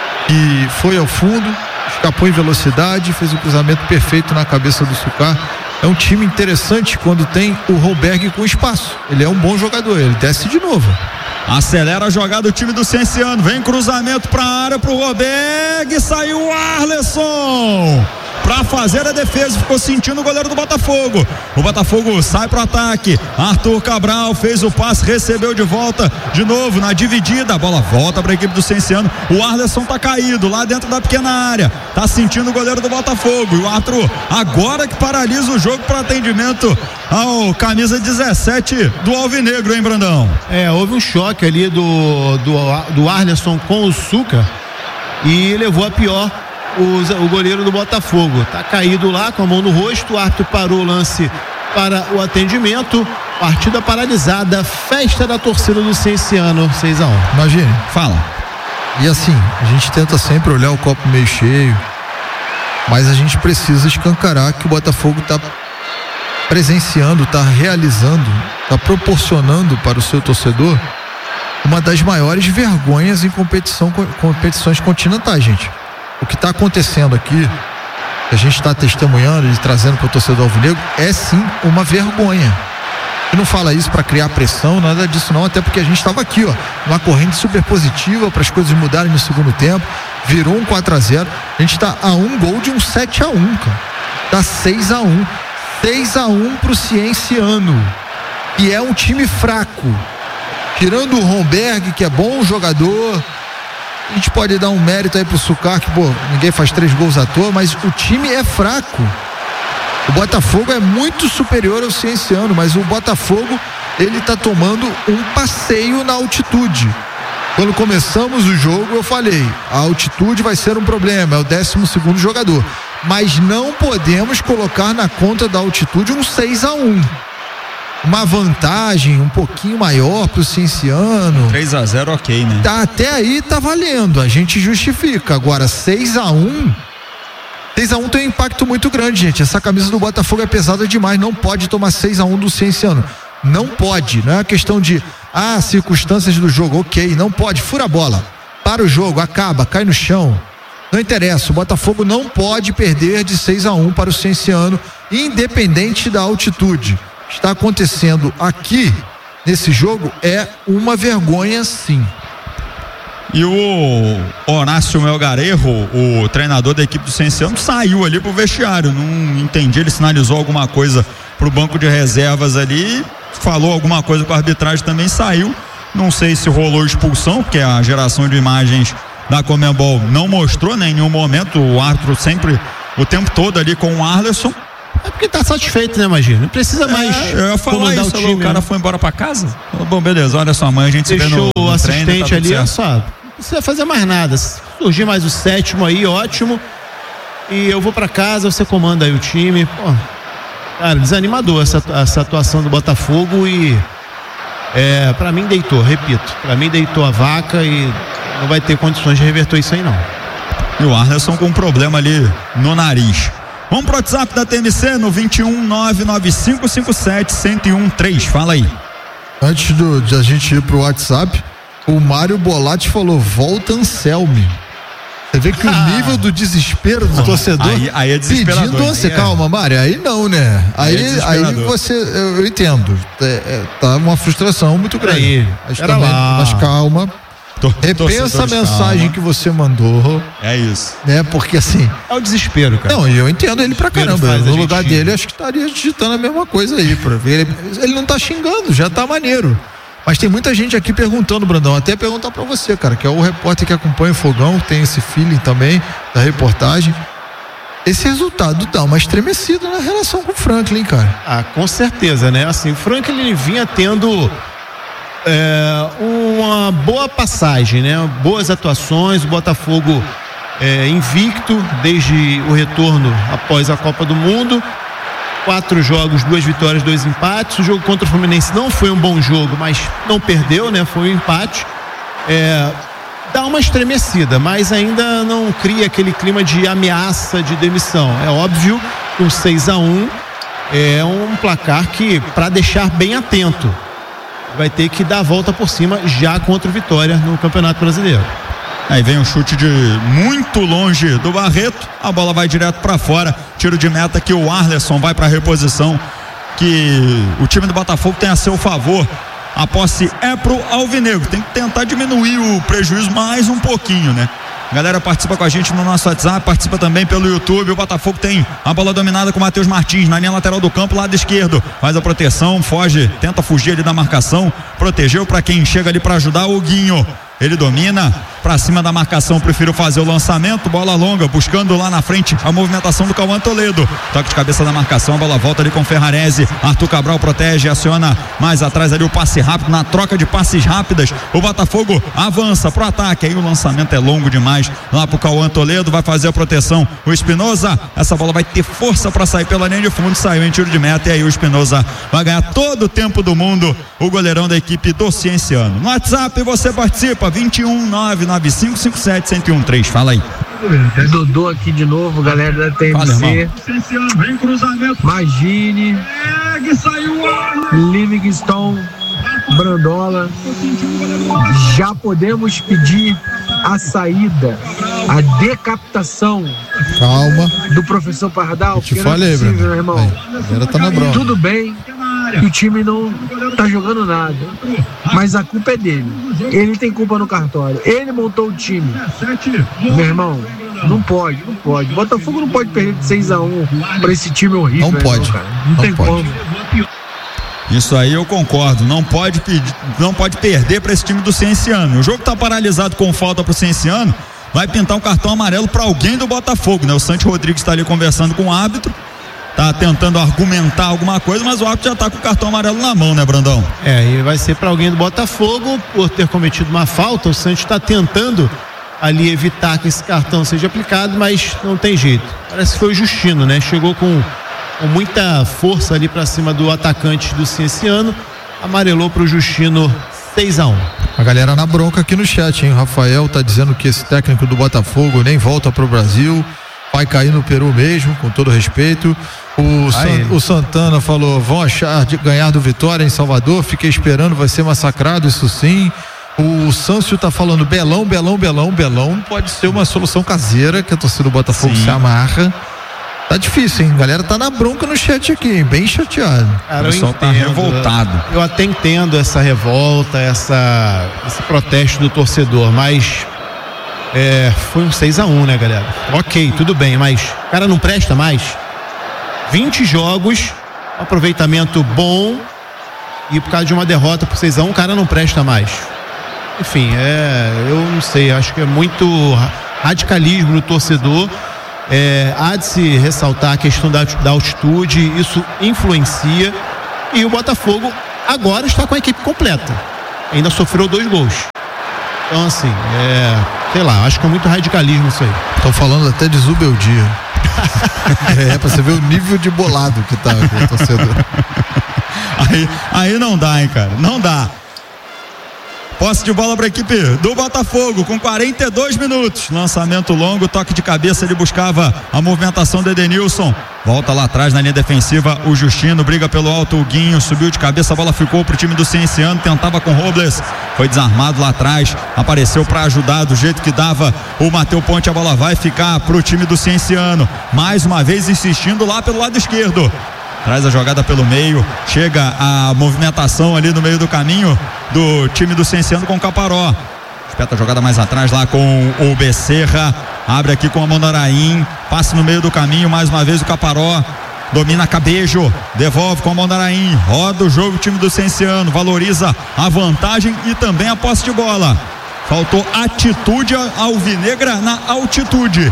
e foi ao fundo, escapou em velocidade, fez o cruzamento perfeito na cabeça do Sucar. É um time interessante quando tem o Roberg com espaço. Ele é um bom jogador, ele desce de novo. Acelera a jogada do time do Cienciano, vem cruzamento para a área pro Roberg, saiu o Arleson para fazer a defesa, ficou sentindo o goleiro do Botafogo. O Botafogo sai pro ataque, Arthur Cabral fez o passe, recebeu de volta, de novo na dividida, a bola volta para a equipe do Cienciano. O Arleson tá caído lá dentro da pequena área, tá sentindo o goleiro do Botafogo, e o Arthur agora que paralisa o jogo para atendimento ao camisa dezessete do Alvinegro, hein, Brandão? É, houve um choque ali do, do, do Arleson com o Suca e levou a pior o, o goleiro do Botafogo. Tá caído lá com a mão no rosto, o árbitro parou o lance para o atendimento, partida paralisada, festa da torcida do Cienciano, seis a um. Imagine. Fala. E assim, a gente tenta sempre olhar o copo meio cheio, mas a gente precisa escancarar que o Botafogo tá presenciando, tá realizando, tá proporcionando para o seu torcedor uma das maiores vergonhas em competição, competições continentais, gente. O que está acontecendo aqui, que a gente está testemunhando e trazendo para o torcedor alvinegro, é sim uma vergonha. E não fala isso para criar pressão, nada disso não, até porque a gente estava aqui, ó, uma corrente super positiva para as coisas mudarem no segundo tempo, virou um quatro a zero, a gente está a um gol de um sete a um, cara. Tá seis a um, seis a um pro Cienciano, que é um time fraco, tirando o Romberg, que é bom jogador. A gente pode dar um mérito aí pro Sucar, que pô, ninguém faz três gols à toa, mas o time é fraco. O Botafogo é muito superior ao Cienciano, mas o Botafogo, ele tá tomando um passeio na altitude. Quando começamos o jogo, eu falei, a altitude vai ser um problema, é o décimo segundo jogador, mas não podemos colocar na conta da altitude um seis a um. Uma vantagem um pouquinho maior pro Cienciano. três a zero, ok, né? Tá, até aí tá valendo, a gente justifica. Agora seis a um, seis a um tem um impacto muito grande, gente. Essa camisa do Botafogo é pesada demais, não pode tomar seis a um do Cienciano. Não pode, não é uma questão de ah, circunstâncias do jogo, ok, não pode, fura a bola, para o jogo, acaba, cai no chão. Não interessa, o Botafogo não pode perder de seis a um para o Cienciano, independente da altitude. Está acontecendo aqui nesse jogo é uma vergonha, sim. E o Horácio Melgarejo, o treinador da equipe do Cienciano, saiu ali pro vestiário, não entendi, ele sinalizou alguma coisa pro banco de reservas ali, falou alguma coisa com a arbitragem também, saiu Não sei se rolou expulsão, porque a geração de imagens da Conmebol não mostrou, né, em nenhum momento. O árbitro sempre, o tempo todo ali com o Arleson. É porque tá satisfeito, né, Magir? Não precisa mais é, eu ia falar comandar isso, o time. O cara, né, foi embora pra casa? Bom, beleza, olha só, amanhã a gente deixou se vê no, no o assistente treino, tá ali, olha só, não precisa fazer mais nada. Se surgir mais o sétimo aí, ótimo. E eu vou pra casa, você comanda aí o time. Pô, cara, desanimador essa, essa atuação do Botafogo e é, pra mim deitou, repito, pra mim deitou a vaca e não vai ter condições de reverter isso aí não. E o Arleson com um problema ali no nariz. Vamos pro WhatsApp da T M C no vinte e um, nove nove cinco cinco sete, um zero um três. Fala aí. Antes do, de a gente ir pro WhatsApp, o Mário Bolatti falou: volta Anselme. Você vê que ah. o nível do desespero do torcedor aí, aí é desesperador, pedindo você, é. calma, Mário, aí não, né? Aí, aí, é aí você, eu, eu entendo, é, é, tá uma frustração muito grande. Aí, mas, também, mas calma. Repensa a mensagem calma. que você mandou. É isso. Né? Porque assim. É o desespero, cara. Não, eu entendo ele pra caramba. No lugar dele, acho que estaria digitando a mesma coisa aí. Pra ver. Ele, ele não tá xingando, já tá maneiro. Mas tem muita gente aqui perguntando, Brandão. Até perguntar pra você, cara, que é o repórter que acompanha o Fogão, tem esse feeling também da reportagem. Esse resultado dá uma estremecida na relação com o Franklin, cara. Ah, com certeza, né? Assim, o Franklin ele vinha tendo. É, uma boa passagem, né? Boas atuações, o Botafogo é, invicto desde o retorno após a Copa do Mundo, quatro jogos, duas vitórias, dois empates. O jogo contra o Fluminense não foi um bom jogo, mas não perdeu, né? Foi um empate. É, dá uma estremecida, mas ainda não cria aquele clima de ameaça de demissão. É óbvio que o seis a um é um placar que, para deixar bem atento, vai ter que dar a volta por cima já contra o Vitória no Campeonato Brasileiro. Aí vem um chute de muito longe do Barreto, a bola vai direto para fora, tiro de meta que o Arleson vai para reposição, que o time do Botafogo tem a seu favor. A posse é pro Alvinegro, tem que tentar diminuir o prejuízo mais um pouquinho, né? A galera participa com a gente no nosso WhatsApp, participa também pelo YouTube. O Botafogo tem a bola dominada com o Matheus Martins na linha lateral do campo, lado esquerdo. Faz a proteção, foge, tenta fugir ali da marcação. Protegeu para quem chega ali para ajudar, o Guinho. Ele domina pra cima da marcação, prefiro fazer o lançamento, bola longa, buscando lá na frente a movimentação do Cauã Toledo. Toque de cabeça da marcação, a bola volta ali com o Ferrarese. Arthur Cabral protege, aciona mais atrás ali o passe rápido, na troca de passes rápidas. O Botafogo avança pro ataque, aí o lançamento é longo demais. Lá pro Cauã Toledo, vai fazer a proteção o Espinosa. Essa bola vai ter força pra sair pela linha de fundo, saiu em tiro de meta, e aí o Espinosa vai ganhar todo o tempo do mundo, o goleirão da equipe do Cienciano. No WhatsApp você participa, vinte e um, nove nove cinco cinco sete, um zero um três. Fala aí. Dodô aqui de novo, galera da T M C. Fala, Magine, Livingstone, Brandola. Já podemos pedir a saída, a decapitação. Calma. Do professor Pardal. Eu te falei, não é possível, meu irmão. Aí, tá na bronca. Tudo bem que o time não tá jogando nada, mas a culpa é dele. Ele tem culpa no cartório. Ele montou o time. Meu irmão, não pode, não pode. Botafogo não pode perder de seis a um pra esse time horrível. Não pode. Irmão, não, não tem pode. como. Isso aí eu concordo, não pode pedir, não pode perder para esse time do Cienciano. O jogo tá paralisado com falta pro Cienciano, vai pintar um cartão amarelo para alguém do Botafogo, né? O Santi Rodrigues está ali conversando com o árbitro, tá tentando argumentar alguma coisa, mas o árbitro já tá com o cartão amarelo na mão, né, Brandão? É, e vai ser para alguém do Botafogo por ter cometido uma falta. O Santi está tentando ali evitar que esse cartão seja aplicado, mas não tem jeito. Parece que foi o Justino, né? Chegou com com muita força ali pra cima do atacante do Cienciano, amarelou pro Justino seis a um. A galera na bronca aqui no chat, hein? O Rafael tá dizendo que esse técnico do Botafogo nem volta pro Brasil, vai cair no Peru mesmo, com todo respeito. O, San, o Santana falou: vão achar de ganhar do Vitória em Salvador, fiquei esperando, vai ser massacrado, isso sim. O Sâncio tá falando Belão, Belão, Belão, Belão pode ser uma solução caseira que a torcida do Botafogo sim. se amarra. Tá difícil, hein? A galera tá na bronca no chat aqui, hein? Bem chateado. Cara, o pessoal tá revoltado. Eu até entendo essa revolta, essa, esse protesto do torcedor, mas é, foi um seis a um, né, galera? Ok, tudo bem, mas o cara não presta mais. vinte jogos, aproveitamento bom, e por causa de uma derrota por seis a um, o cara não presta mais. Enfim, é, eu não sei, acho que é muito radicalismo no torcedor. É, há de se ressaltar a questão da, da altitude, isso influencia, e o Botafogo agora está com a equipe completa, ainda sofreu dois gols. Então assim, é, sei lá, acho que é muito radicalismo isso aí. Estão falando até de Zubeldia. É, pra você ver o nível de bolado que tá com o torcedor. Aí, aí não dá, hein, cara, não dá. Posse de bola para a equipe do Botafogo com quarenta e dois minutos. Lançamento longo, toque de cabeça, ele buscava a movimentação do Edenilson. Volta lá atrás na linha defensiva, o Justino briga pelo alto, o Guinho subiu de cabeça, a bola ficou pro time do Cienciano, tentava com Robles, foi desarmado lá atrás, apareceu para ajudar do jeito que dava o Matheus Ponte, a bola vai ficar pro time do Cienciano. Mais uma vez insistindo lá pelo lado esquerdo. Traz a jogada pelo meio, chega a movimentação ali no meio do caminho do time do Cienciano com o Caparó. Espeta a jogada mais atrás lá com o Becerra, abre aqui com a Mondaraim, passe no meio do caminho, mais uma vez o Caparó, domina Cabejo, devolve com a Mondaraim, roda o jogo o time do Cienciano, valoriza a vantagem e também a posse de bola. Faltou atitude alvinegra na altitude.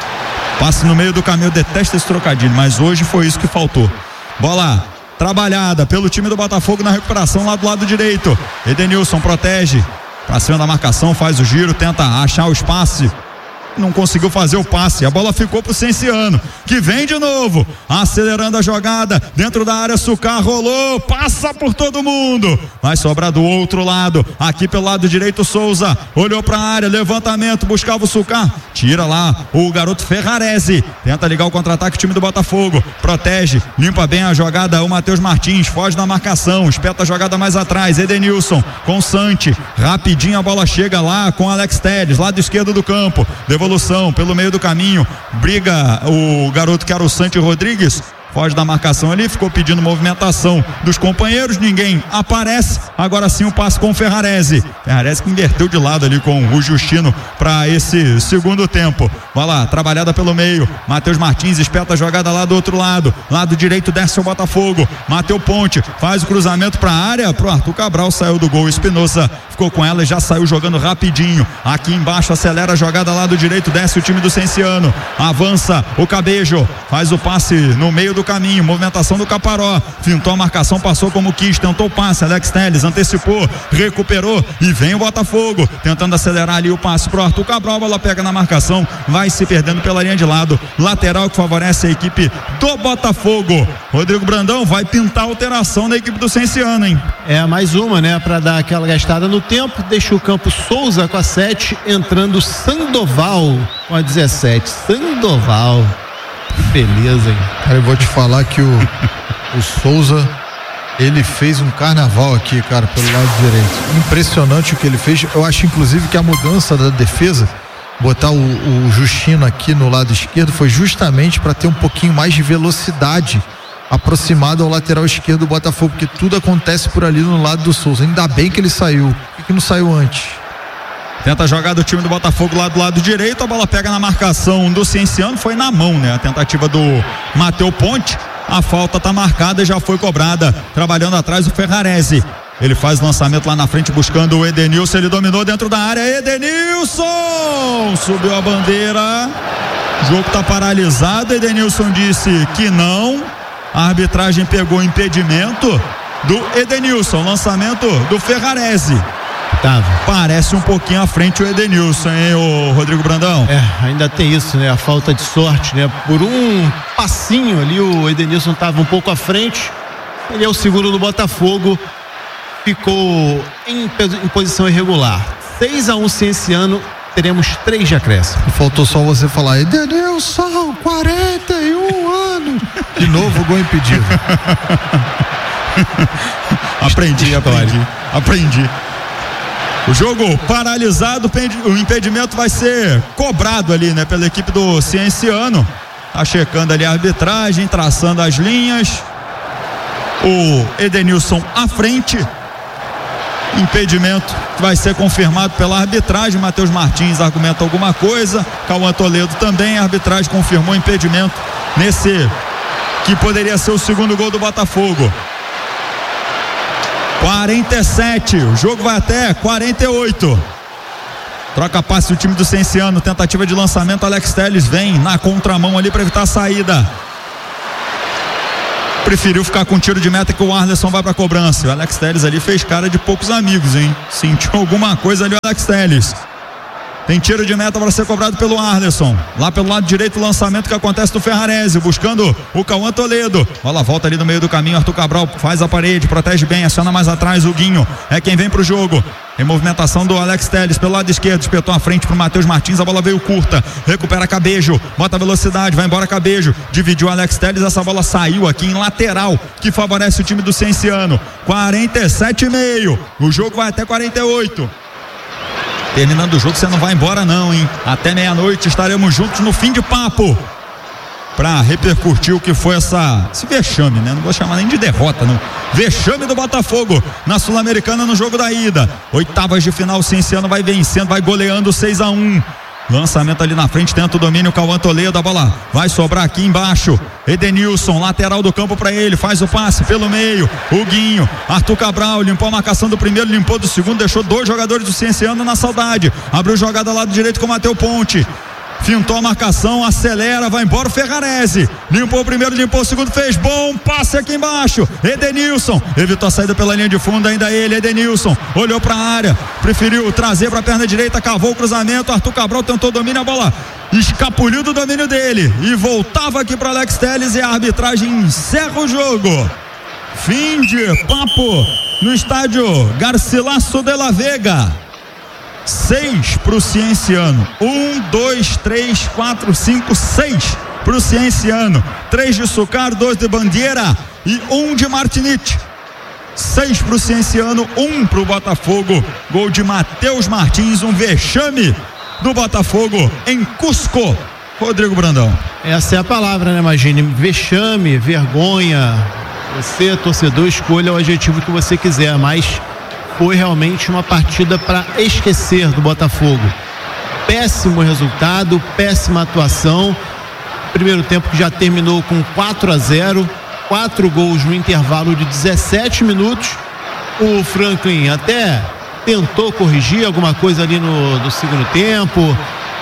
Passe no meio do caminho, eu detesto esse trocadilho, mas hoje foi isso que faltou. Bola trabalhada pelo time do Botafogo na recuperação lá do lado direito. Edenilson protege, pra cima da marcação, faz o giro, tenta achar o espaço. Não conseguiu fazer o passe, a bola ficou pro Cienciano, que vem de novo, acelerando a jogada, dentro da área, Sucar rolou, passa por todo mundo, vai sobrar do outro lado, aqui pelo lado direito, Souza, olhou pra área, levantamento, buscava o Sucar, tira lá o garoto Ferrarese, tenta ligar o contra-ataque, o time do Botafogo, protege, limpa bem a jogada, o Matheus Martins, foge da marcação, espeta a jogada mais atrás, Edenilson, com Sante, rapidinho a bola chega lá com Alex Telles, lado esquerdo do campo, evolução pelo meio do caminho, briga o garoto que era o Santi Rodrigues, foge da marcação ali, ficou pedindo movimentação dos companheiros, ninguém aparece, agora sim o passe com o Ferrarese, Ferrarese que inverteu de lado ali com o Justino para esse segundo tempo, vai lá, trabalhada pelo meio, Matheus Martins espeta a jogada lá do outro lado, lado direito desce o Botafogo, Matheus Ponte faz o cruzamento para a área, pro Arthur Cabral, saiu do gol, Espinosa ficou com ela e já saiu jogando rapidinho, aqui embaixo acelera a jogada lá do direito, desce o time do Cienciano, avança o Cabejo, faz o passe no meio do caminho, movimentação do Caparó, fintou a marcação, passou como quis, tentou o passe, Alex Telles antecipou, recuperou e vem o Botafogo, tentando acelerar ali o passe pro Arthur Cabral, a bola pega na marcação, vai se perdendo pela linha de lado, lateral que favorece a equipe do Botafogo. Rodrigo Brandão vai pintar alteração na equipe do Cienciano, hein? É, mais uma, né, pra dar aquela gastada no tempo, deixa o campo Souza com a sete, entrando Sandoval com a dezessete, Sandoval. Beleza, hein? Cara, eu vou te falar que o, o Souza, ele fez um carnaval aqui, cara, pelo lado direito. Impressionante o que ele fez. Eu acho, inclusive, que a mudança da defesa, botar o, o Justino aqui no lado esquerdo, foi justamente para ter um pouquinho mais de velocidade aproximado ao lateral esquerdo do Botafogo, porque tudo acontece por ali no lado do Souza. Ainda bem que ele saiu. Por que, que não saiu antes? Tenta jogar do time do Botafogo lá do lado direito, a bola pega na marcação do Cienciano, foi na mão, né? A tentativa do Matheus Ponte, a falta tá marcada e já foi cobrada, trabalhando atrás o Ferrarese. Ele faz lançamento lá na frente buscando o Edenilson, ele dominou dentro da área, Edenilson! Subiu a bandeira, o jogo tá paralisado, Edenilson disse que não, a arbitragem pegou impedimento do Edenilson, lançamento do Ferrarese. Tava. Parece um pouquinho à frente o Edenilson, hein, o Rodrigo Brandão? É, ainda tem isso, né? A falta de sorte, né? Por um passinho ali, o Edenilson estava um pouco à frente. Ele é o segundo do Botafogo. Ficou em, em posição irregular. seis a um Cienciano, teremos três de acréscimo. Faltou só você falar, Edenilson, quarenta e um anos. De novo, gol impedido. aprendi, aprendi, aprendi. O jogo paralisado, o impedimento vai ser cobrado ali, né, pela equipe do Cienciano. Tá checando ali a arbitragem, traçando as linhas. O Edenilson à frente. Impedimento que vai ser confirmado pela arbitragem. Matheus Martins argumenta alguma coisa. Cauã Toledo também. A arbitragem confirmou impedimento nesse que poderia ser o segundo gol do Botafogo. quarenta e sete, o jogo vai até quarenta e oito. Troca passe o time do Cienciano, tentativa de lançamento, Alex Telles vem na contramão ali para evitar a saída. Preferiu ficar com tiro de meta que o Arleson vai pra cobrança. O Alex Telles ali fez cara de poucos amigos, hein? Sentiu alguma coisa ali o Alex Telles. Tem tiro de meta para ser cobrado pelo Arleson. Lá pelo lado direito, o lançamento que acontece do Ferrarese, buscando o Cauã Toledo. Bola volta ali no meio do caminho, Arthur Cabral faz a parede, protege bem, aciona mais atrás o Guinho. É quem vem pro jogo. Tem movimentação do Alex Telles pelo lado esquerdo, espetou à frente pro Matheus Martins, a bola veio curta, recupera Cabejo, bota velocidade, vai embora Cabejo, dividiu o Alex Telles, essa bola saiu aqui em lateral, que favorece o time do Cienciano. quarenta e sete e meio, o jogo vai até quarenta e oito. Terminando o jogo, você não vai embora não, hein? Até meia-noite estaremos juntos no Fim de Papo para repercutir o que foi essa, esse vexame, né? Não vou chamar nem de derrota, não. Vexame do Botafogo na Sul-Americana no jogo da ida. Oitavas de final, o Cienciano vai vencendo, vai goleando seis a um. Lançamento ali na frente, tenta o domínio, Cauã Toledo, a bola vai sobrar aqui embaixo. Edenilson, lateral do campo para ele, faz o passe pelo meio. O Guinho, Arthur Cabral, limpou a marcação do primeiro, limpou do segundo, deixou dois jogadores do Cienciano na saudade. Abriu jogada lado direito com o Matheus Ponte. Fintou a marcação, acelera, vai embora o Ferrarese. Limpou o primeiro, limpou o segundo, fez bom passe aqui embaixo. Edenilson, evitou a saída pela linha de fundo, ainda ele, Edenilson. Olhou para a área, preferiu trazer para a perna direita, cavou o cruzamento. Arthur Cabral tentou domínio, a bola escapuliu do domínio dele. E voltava aqui para Alex Telles e a arbitragem encerra o jogo. Fim de papo no estádio Garcilaso de la Vega. Seis pro Cienciano. Um, dois, três, quatro, cinco, seis pro Cienciano. Três de Sucar, dois de Bandeira e um de Martinite. Seis pro Cienciano, um pro Botafogo. Gol de Matheus Martins, um vexame do Botafogo em Cusco. Rodrigo Brandão. Essa é a palavra, né, Magine? Vexame, vergonha. Você, torcedor, escolha o adjetivo que você quiser, mas foi realmente uma partida para esquecer do Botafogo. Péssimo resultado, péssima atuação. Primeiro tempo que já terminou com quatro a zero, quatro gols no intervalo de dezessete minutos. O Franklin até tentou corrigir alguma coisa ali no, no segundo tempo,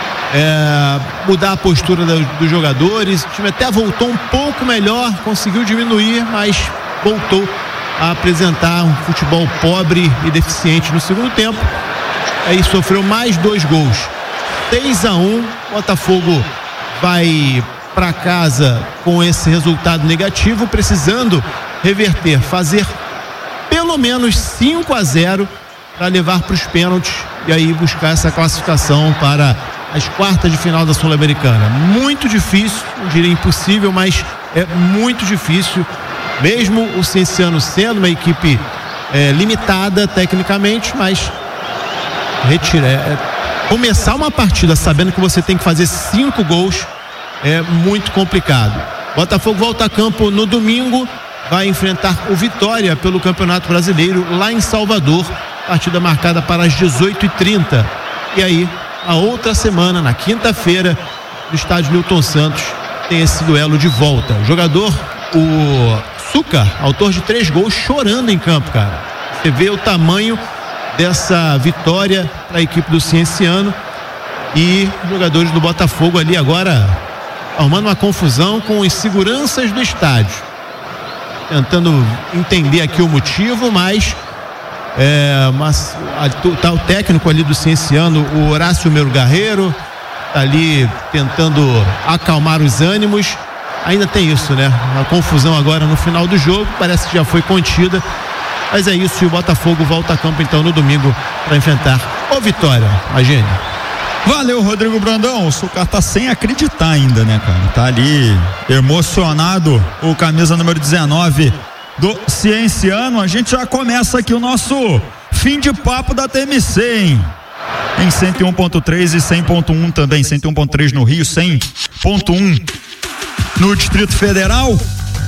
é, mudar a postura da, dos jogadores. O time até voltou um pouco melhor, conseguiu diminuir, mas voltou a apresentar um futebol pobre e deficiente no segundo tempo. Aí sofreu mais dois gols. seis a um, Botafogo vai para casa com esse resultado negativo, precisando reverter, fazer pelo menos cinco a zero para levar para os pênaltis e aí buscar essa classificação para as quartas de final da Sul-Americana. Muito difícil, não diria impossível, mas é muito difícil. Mesmo o Cienciano sendo uma equipe é, limitada tecnicamente, mas retira, é, começar uma partida sabendo que você tem que fazer cinco gols é muito complicado. Botafogo volta a campo no domingo, vai enfrentar o Vitória pelo Campeonato Brasileiro lá em Salvador, partida marcada para as dezoito e trinta. E aí, a outra semana, na quinta-feira, no estádio Newton Santos, tem esse duelo de volta. O jogador, o Sucar, autor de três gols, chorando em campo, cara. Você vê o tamanho dessa vitória para a equipe do Cienciano, e os jogadores do Botafogo ali agora arrumando uma confusão com os seguranças do estádio, tentando entender aqui o motivo, mas é, mas tá o técnico ali do Cienciano, o Horácio Melo Guerreiro, tá ali tentando acalmar os ânimos. Ainda tem isso, né? Uma confusão agora no final do jogo, parece que já foi contida, mas é isso, e o Botafogo volta a campo então no domingo para enfrentar o Vitória. Imagine. Valeu, Rodrigo Brandão. O Sucar tá sem acreditar ainda, né, cara? Tá ali emocionado, o camisa número dezenove do Cienciano. A gente já começa aqui o nosso fim de papo da T M C, hein? Em cento e um ponto três e cem ponto um também, cento e um ponto três no Rio, cem ponto um no Distrito Federal.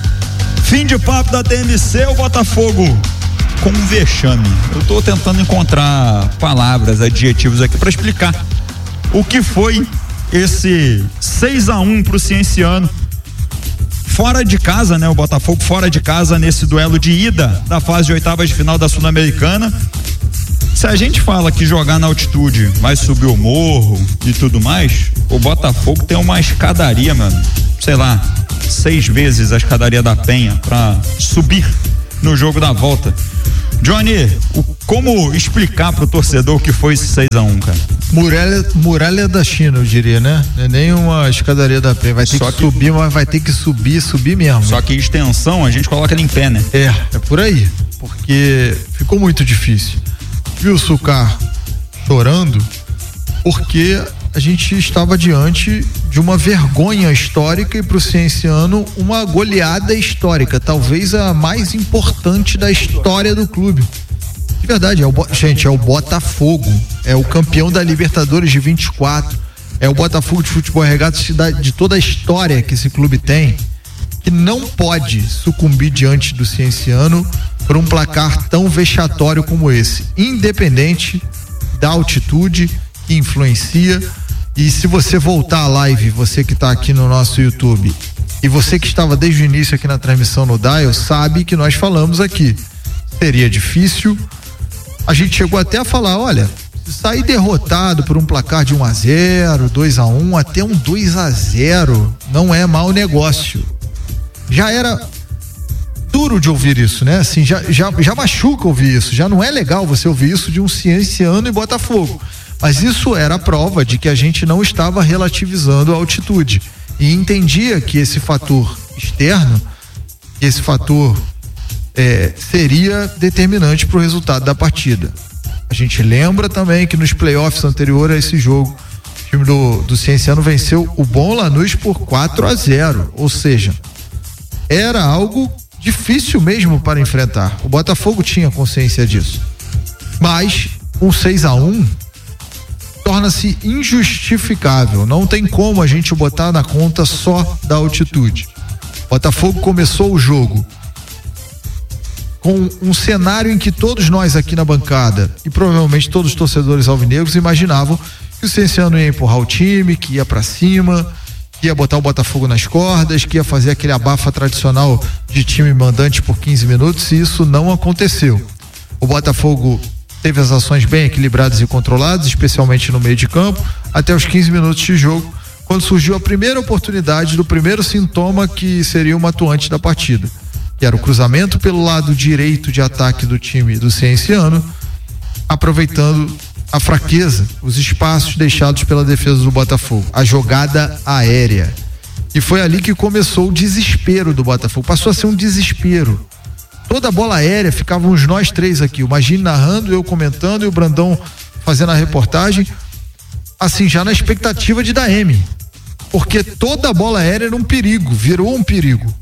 Fim de papo da T M C, o Botafogo com um vexame. Eu tô tentando encontrar palavras, adjetivos aqui para explicar o que foi esse seis a um pro Cienciano fora de casa, né? O Botafogo fora de casa nesse duelo de ida da fase de oitavas de final da Sul-Americana. Se a gente fala que jogar na altitude vai subir o morro e tudo mais, o Botafogo tem uma escadaria, mano, sei lá, seis vezes a escadaria da Penha pra subir no jogo da volta. Johnny, o, como explicar pro torcedor o que foi esse seis a um, cara? Muralha, muralha da China, eu diria, né? Não é nem uma escadaria da Penha, vai ter que, que subir, mas vai ter que subir, subir mesmo. Só que extensão a gente coloca ele em pé, né? É, é por aí, porque ficou muito difícil. Viu o Sucar chorando porque a gente estava diante de uma vergonha histórica e para o Cienciano uma goleada histórica, talvez a mais importante da história do clube. De verdade, é o, gente, é o Botafogo, é o campeão da Libertadores de vinte e quatro, é o Botafogo de futebol regado de toda a história que esse clube tem, que não pode sucumbir diante do Cienciano por um placar tão vexatório como esse, independente da altitude que influencia. E se você voltar à live, você que está aqui no nosso YouTube e você que estava desde o início aqui na transmissão no Dial, sabe que nós falamos aqui, seria difícil. A gente chegou até a falar, olha, se sair derrotado por um placar de um a zero, dois a um, até um dois a zero, não é mau negócio. Já era duro de ouvir isso, né? Assim, já, já, já machuca ouvir isso, já não é legal você ouvir isso de um Cienciano e Botafogo, mas isso era a prova de que a gente não estava relativizando a altitude e entendia que esse fator externo, que esse fator é, seria determinante para o resultado da partida. A gente lembra também que nos playoffs anteriores a esse jogo, o time do, do Cienciano venceu o Bom Lanús por quatro a zero, ou seja, era algo difícil mesmo para enfrentar. O Botafogo tinha consciência disso. Mas um seis a um torna-se injustificável. Não tem como a gente botar na conta só da altitude. O Botafogo começou o jogo com um cenário em que todos nós aqui na bancada e provavelmente todos os torcedores alvinegros imaginavam que o Cienciano ia empurrar o time, que ia para cima, que ia botar o Botafogo nas cordas, que ia fazer aquele abafa tradicional de time mandante por quinze minutos, e isso não aconteceu. O Botafogo teve as ações bem equilibradas e controladas, especialmente no meio de campo, até os quinze minutos de jogo, quando surgiu a primeira oportunidade do primeiro sintoma que seria uma atuante da partida, que era o cruzamento pelo lado direito de ataque do time do Cienciano, aproveitando a fraqueza, os espaços deixados pela defesa do Botafogo, a jogada aérea. E foi ali que começou o desespero do Botafogo, passou a ser um desespero. Toda a bola aérea, ficávamos nós três aqui, o Magini narrando, eu comentando e o Brandão fazendo a reportagem, assim, já na expectativa de dar M, porque toda a bola aérea era um perigo, virou um perigo.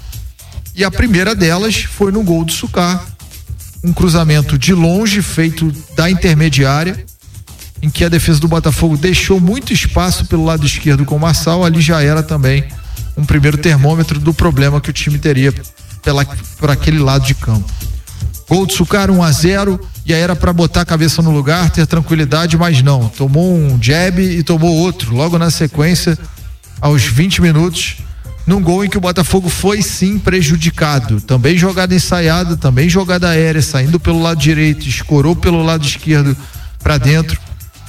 E a primeira delas foi no gol do Sucar, um cruzamento de longe feito da intermediária, em que a defesa do Botafogo deixou muito espaço pelo lado esquerdo com o Marçal. Ali já era também um primeiro termômetro do problema que o time teria pela, por aquele lado de campo. Gol do Sucar, um a zero, e aí era para botar a cabeça no lugar, ter tranquilidade, mas não, tomou um jab e tomou outro logo na sequência, aos vinte minutos, num gol em que o Botafogo foi sim prejudicado, também jogada ensaiada, também jogada aérea, saindo pelo lado direito, escorou pelo lado esquerdo para dentro,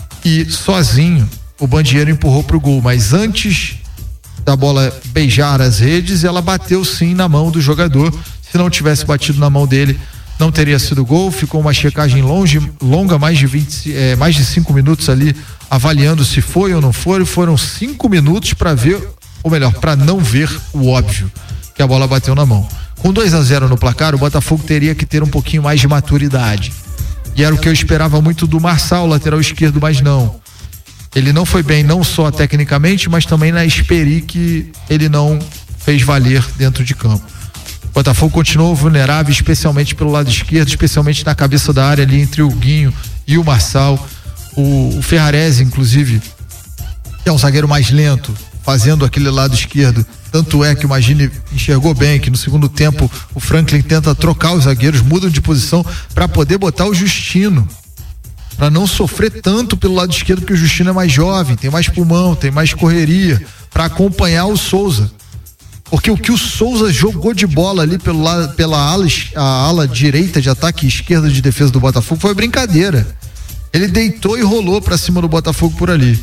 e sozinho o Bandieiro empurrou pro gol, mas antes da bola beijar as redes, ela bateu sim na mão do jogador. Se não tivesse batido na mão dele, não teria sido gol. Ficou uma checagem longe, longa, mais de vinte, é, mais de cinco minutos ali, avaliando se foi ou não foi. Foram cinco minutos para ver, ou melhor, para não ver o óbvio, que a bola bateu na mão. Com dois a zero no placar, o Botafogo teria que ter um pouquinho mais de maturidade. E era o que eu esperava muito do Marçal, lateral esquerdo, mas não. Ele não foi bem, não só tecnicamente, mas também na experi que ele não fez valer dentro de campo. O Botafogo continuou vulnerável, especialmente pelo lado esquerdo, especialmente na cabeça da área ali entre o Guinho e o Marçal. O, o Ferrarese, inclusive, que é um zagueiro mais lento, fazendo aquele lado esquerdo. Tanto é que o Magini enxergou bem que no segundo tempo o Franklin tenta trocar os zagueiros, mudam de posição para poder botar o Justino, para não sofrer tanto pelo lado esquerdo, porque o Justino é mais jovem, tem mais pulmão, tem mais correria, para acompanhar o Souza. Porque o que o Souza jogou de bola ali pelo lado, pela ala, a ala direita de ataque e esquerda de defesa do Botafogo foi brincadeira. Ele deitou e rolou pra cima do Botafogo por ali.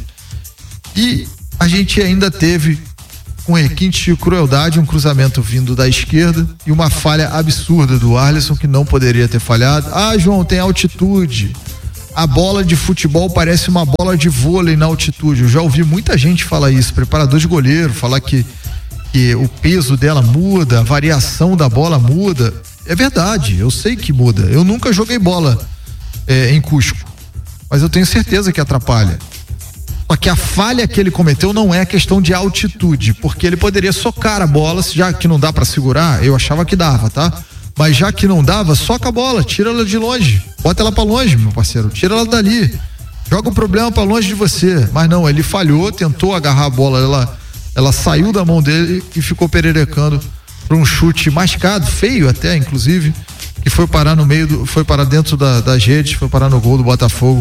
E a gente ainda teve com um requinte de crueldade, um cruzamento vindo da esquerda e uma falha absurda do Arlisson que não poderia ter falhado. Ah, João, tem altitude. A bola de futebol parece uma bola de vôlei na altitude. Eu já ouvi muita gente falar isso, preparador de goleiro, falar que, que o peso dela muda, a variação da bola muda. É verdade, eu sei que muda. Eu nunca joguei bola é, em Cusco, mas eu tenho certeza que atrapalha. Só que a falha que ele cometeu não é questão de altitude, porque ele poderia socar a bola, já que não dá pra segurar, eu achava que dava, tá? Mas já que não dava, soca a bola, tira ela de longe, bota ela pra longe, meu parceiro, tira ela dali, joga o problema pra longe de você. Mas não, ele falhou, tentou agarrar a bola, ela, ela saiu da mão dele e ficou pererecando pra um chute mascado, feio até, inclusive, que foi parar no meio, do, foi parar dentro da, das redes, foi parar no gol do Botafogo.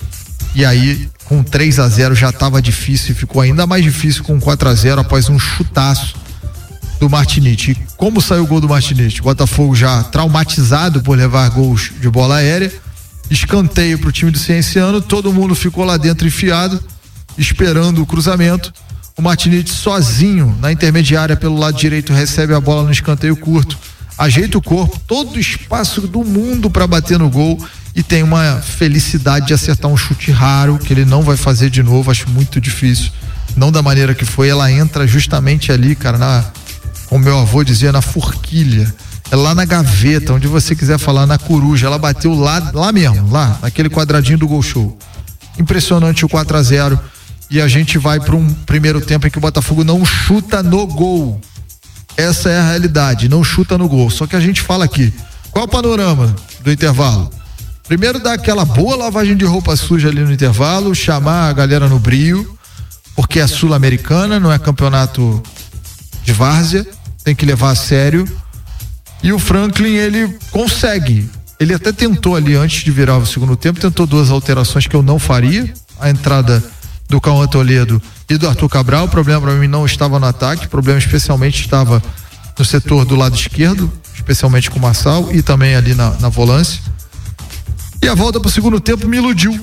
E aí, com três a zero já estava difícil e ficou ainda mais difícil com quatro a zero após um chutaço do Martinite. E como saiu o gol do Martinite? O Botafogo já traumatizado por levar gols de bola aérea, escanteio pro time do Cienciano, todo mundo ficou lá dentro enfiado, esperando o cruzamento. O Martinite sozinho na intermediária pelo lado direito recebe a bola no escanteio curto, ajeita o corpo, todo o espaço do mundo para bater no gol e tem uma felicidade de acertar um chute raro que ele não vai fazer de novo, acho muito difícil, não da maneira que foi. Ela entra justamente ali, cara, na, como meu avô dizia, na forquilha, é lá na gaveta, onde você quiser falar, na coruja. Ela bateu lá, lá mesmo, lá, naquele quadradinho do gol show. Impressionante o quatro a zero e a gente vai para um primeiro tempo em que o Botafogo não chuta no gol. Essa é a realidade, não chuta no gol. Só que a gente fala aqui, qual é o panorama do intervalo? Primeiro dá aquela boa lavagem de roupa suja ali no intervalo, chamar a galera no brio, porque é sul-americana, não é campeonato de várzea, tem que levar a sério. E o Franklin, ele consegue, ele até tentou ali antes de virar o segundo tempo, tentou duas alterações que eu não faria, a entrada do Cauã Toledo e do Arthur Cabral. O problema para mim não estava no ataque, o problema especialmente estava no setor do lado esquerdo, especialmente com o Marçal e também ali na, na volância. E a volta pro segundo tempo me iludiu.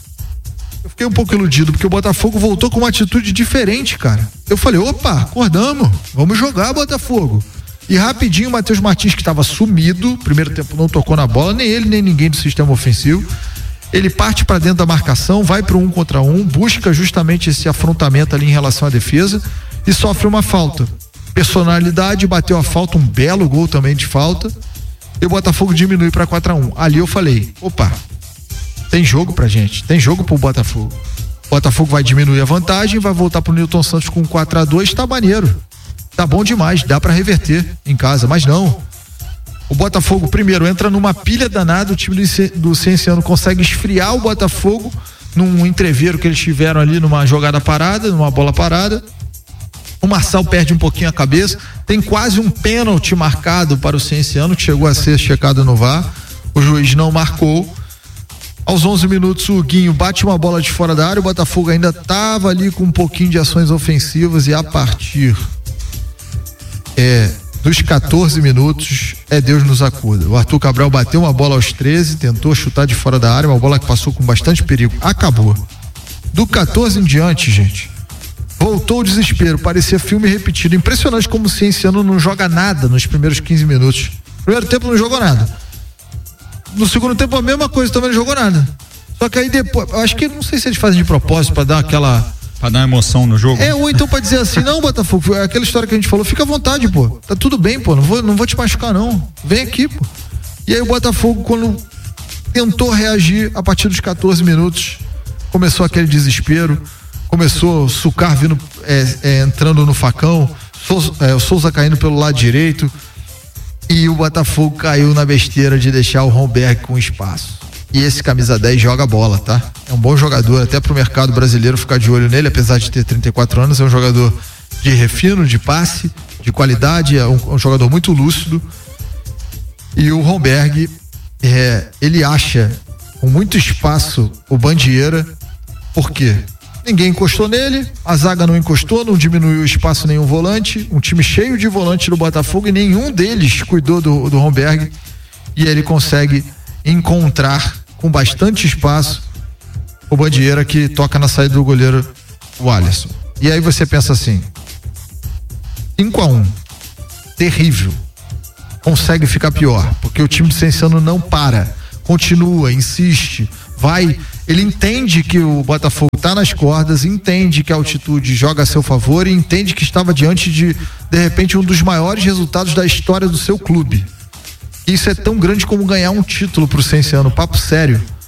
Eu fiquei um pouco iludido, porque o Botafogo voltou com uma atitude diferente, cara. Eu falei, opa, acordamos, vamos jogar, Botafogo. E rapidinho o Matheus Martins, que estava sumido, primeiro tempo não tocou na bola, nem ele, nem ninguém do sistema ofensivo. Ele parte para dentro da marcação, vai pro um contra um, busca justamente esse afrontamento ali em relação à defesa e sofre uma falta. Personalidade, bateu a falta, um belo gol também de falta. E o Botafogo diminui para quatro a um. Ali eu falei, opa, tem jogo pra gente, tem jogo pro Botafogo. O Botafogo vai diminuir a vantagem, vai voltar pro Newton Santos com quatro a dois, tá maneiro. Tá bom demais, dá pra reverter em casa, mas não. O Botafogo primeiro entra numa pilha danada, o time do, do Cienciano consegue esfriar o Botafogo num entreveiro que eles tiveram ali, numa jogada parada, numa bola parada. O Marçal perde um pouquinho a cabeça, tem quase um pênalti marcado para o Cienciano, que chegou a ser checado no V A R, o juiz não marcou. Aos onze minutos o Guinho bate uma bola de fora da área, o Botafogo ainda estava ali com um pouquinho de ações ofensivas e a partir é, dos quatorze minutos é Deus nos acuda. O Arthur Cabral bateu uma bola aos treze, tentou chutar de fora da área, uma bola que passou com bastante perigo, acabou. Do quatorze em diante, gente, voltou o desespero, parecia filme repetido. Impressionante como o Cienciano não joga nada nos primeiros quinze minutos. Primeiro tempo não jogou nada. No segundo tempo a mesma coisa, também não jogou nada. Só que aí depois, eu acho que não sei se eles fazem de propósito pra dar aquela... Pra dar emoção no jogo. É, ou então pra dizer assim, não, Botafogo, aquela história que a gente falou, fica à vontade, pô. Tá tudo bem, pô, não vou, não vou te machucar não. Vem aqui, pô. E aí o Botafogo, quando tentou reagir a partir dos quatorze minutos, começou aquele desespero. Começou o Sucar vindo, é, é, entrando no facão, Souza, é, o Souza caindo pelo lado direito e o Botafogo caiu na besteira de deixar o Romberg com espaço. E esse camisa dez joga bola, tá? É um bom jogador, até pro mercado brasileiro ficar de olho nele, apesar de ter trinta e quatro anos, é um jogador de refino, de passe, de qualidade, é um, um jogador muito lúcido. E o Romberg, é, ele acha com muito espaço o Bandieira, por quê? Ninguém encostou nele, a zaga não encostou, não diminuiu espaço nenhum volante, um time cheio de volante do Botafogo e nenhum deles cuidou do, do Romberg, e ele consegue encontrar com bastante espaço o Bandieira, que toca na saída do goleiro, o Alisson. E aí você pensa assim, cinco a um, terrível, consegue ficar pior, porque o time de Cienciano não para, continua, insiste, vai, ele entende que o Botafogo está nas cordas, entende que a altitude joga a seu favor e entende que estava diante de, de repente, um dos maiores resultados da história do seu clube. Isso é tão grande como ganhar um título pro Cienciano, papo sério.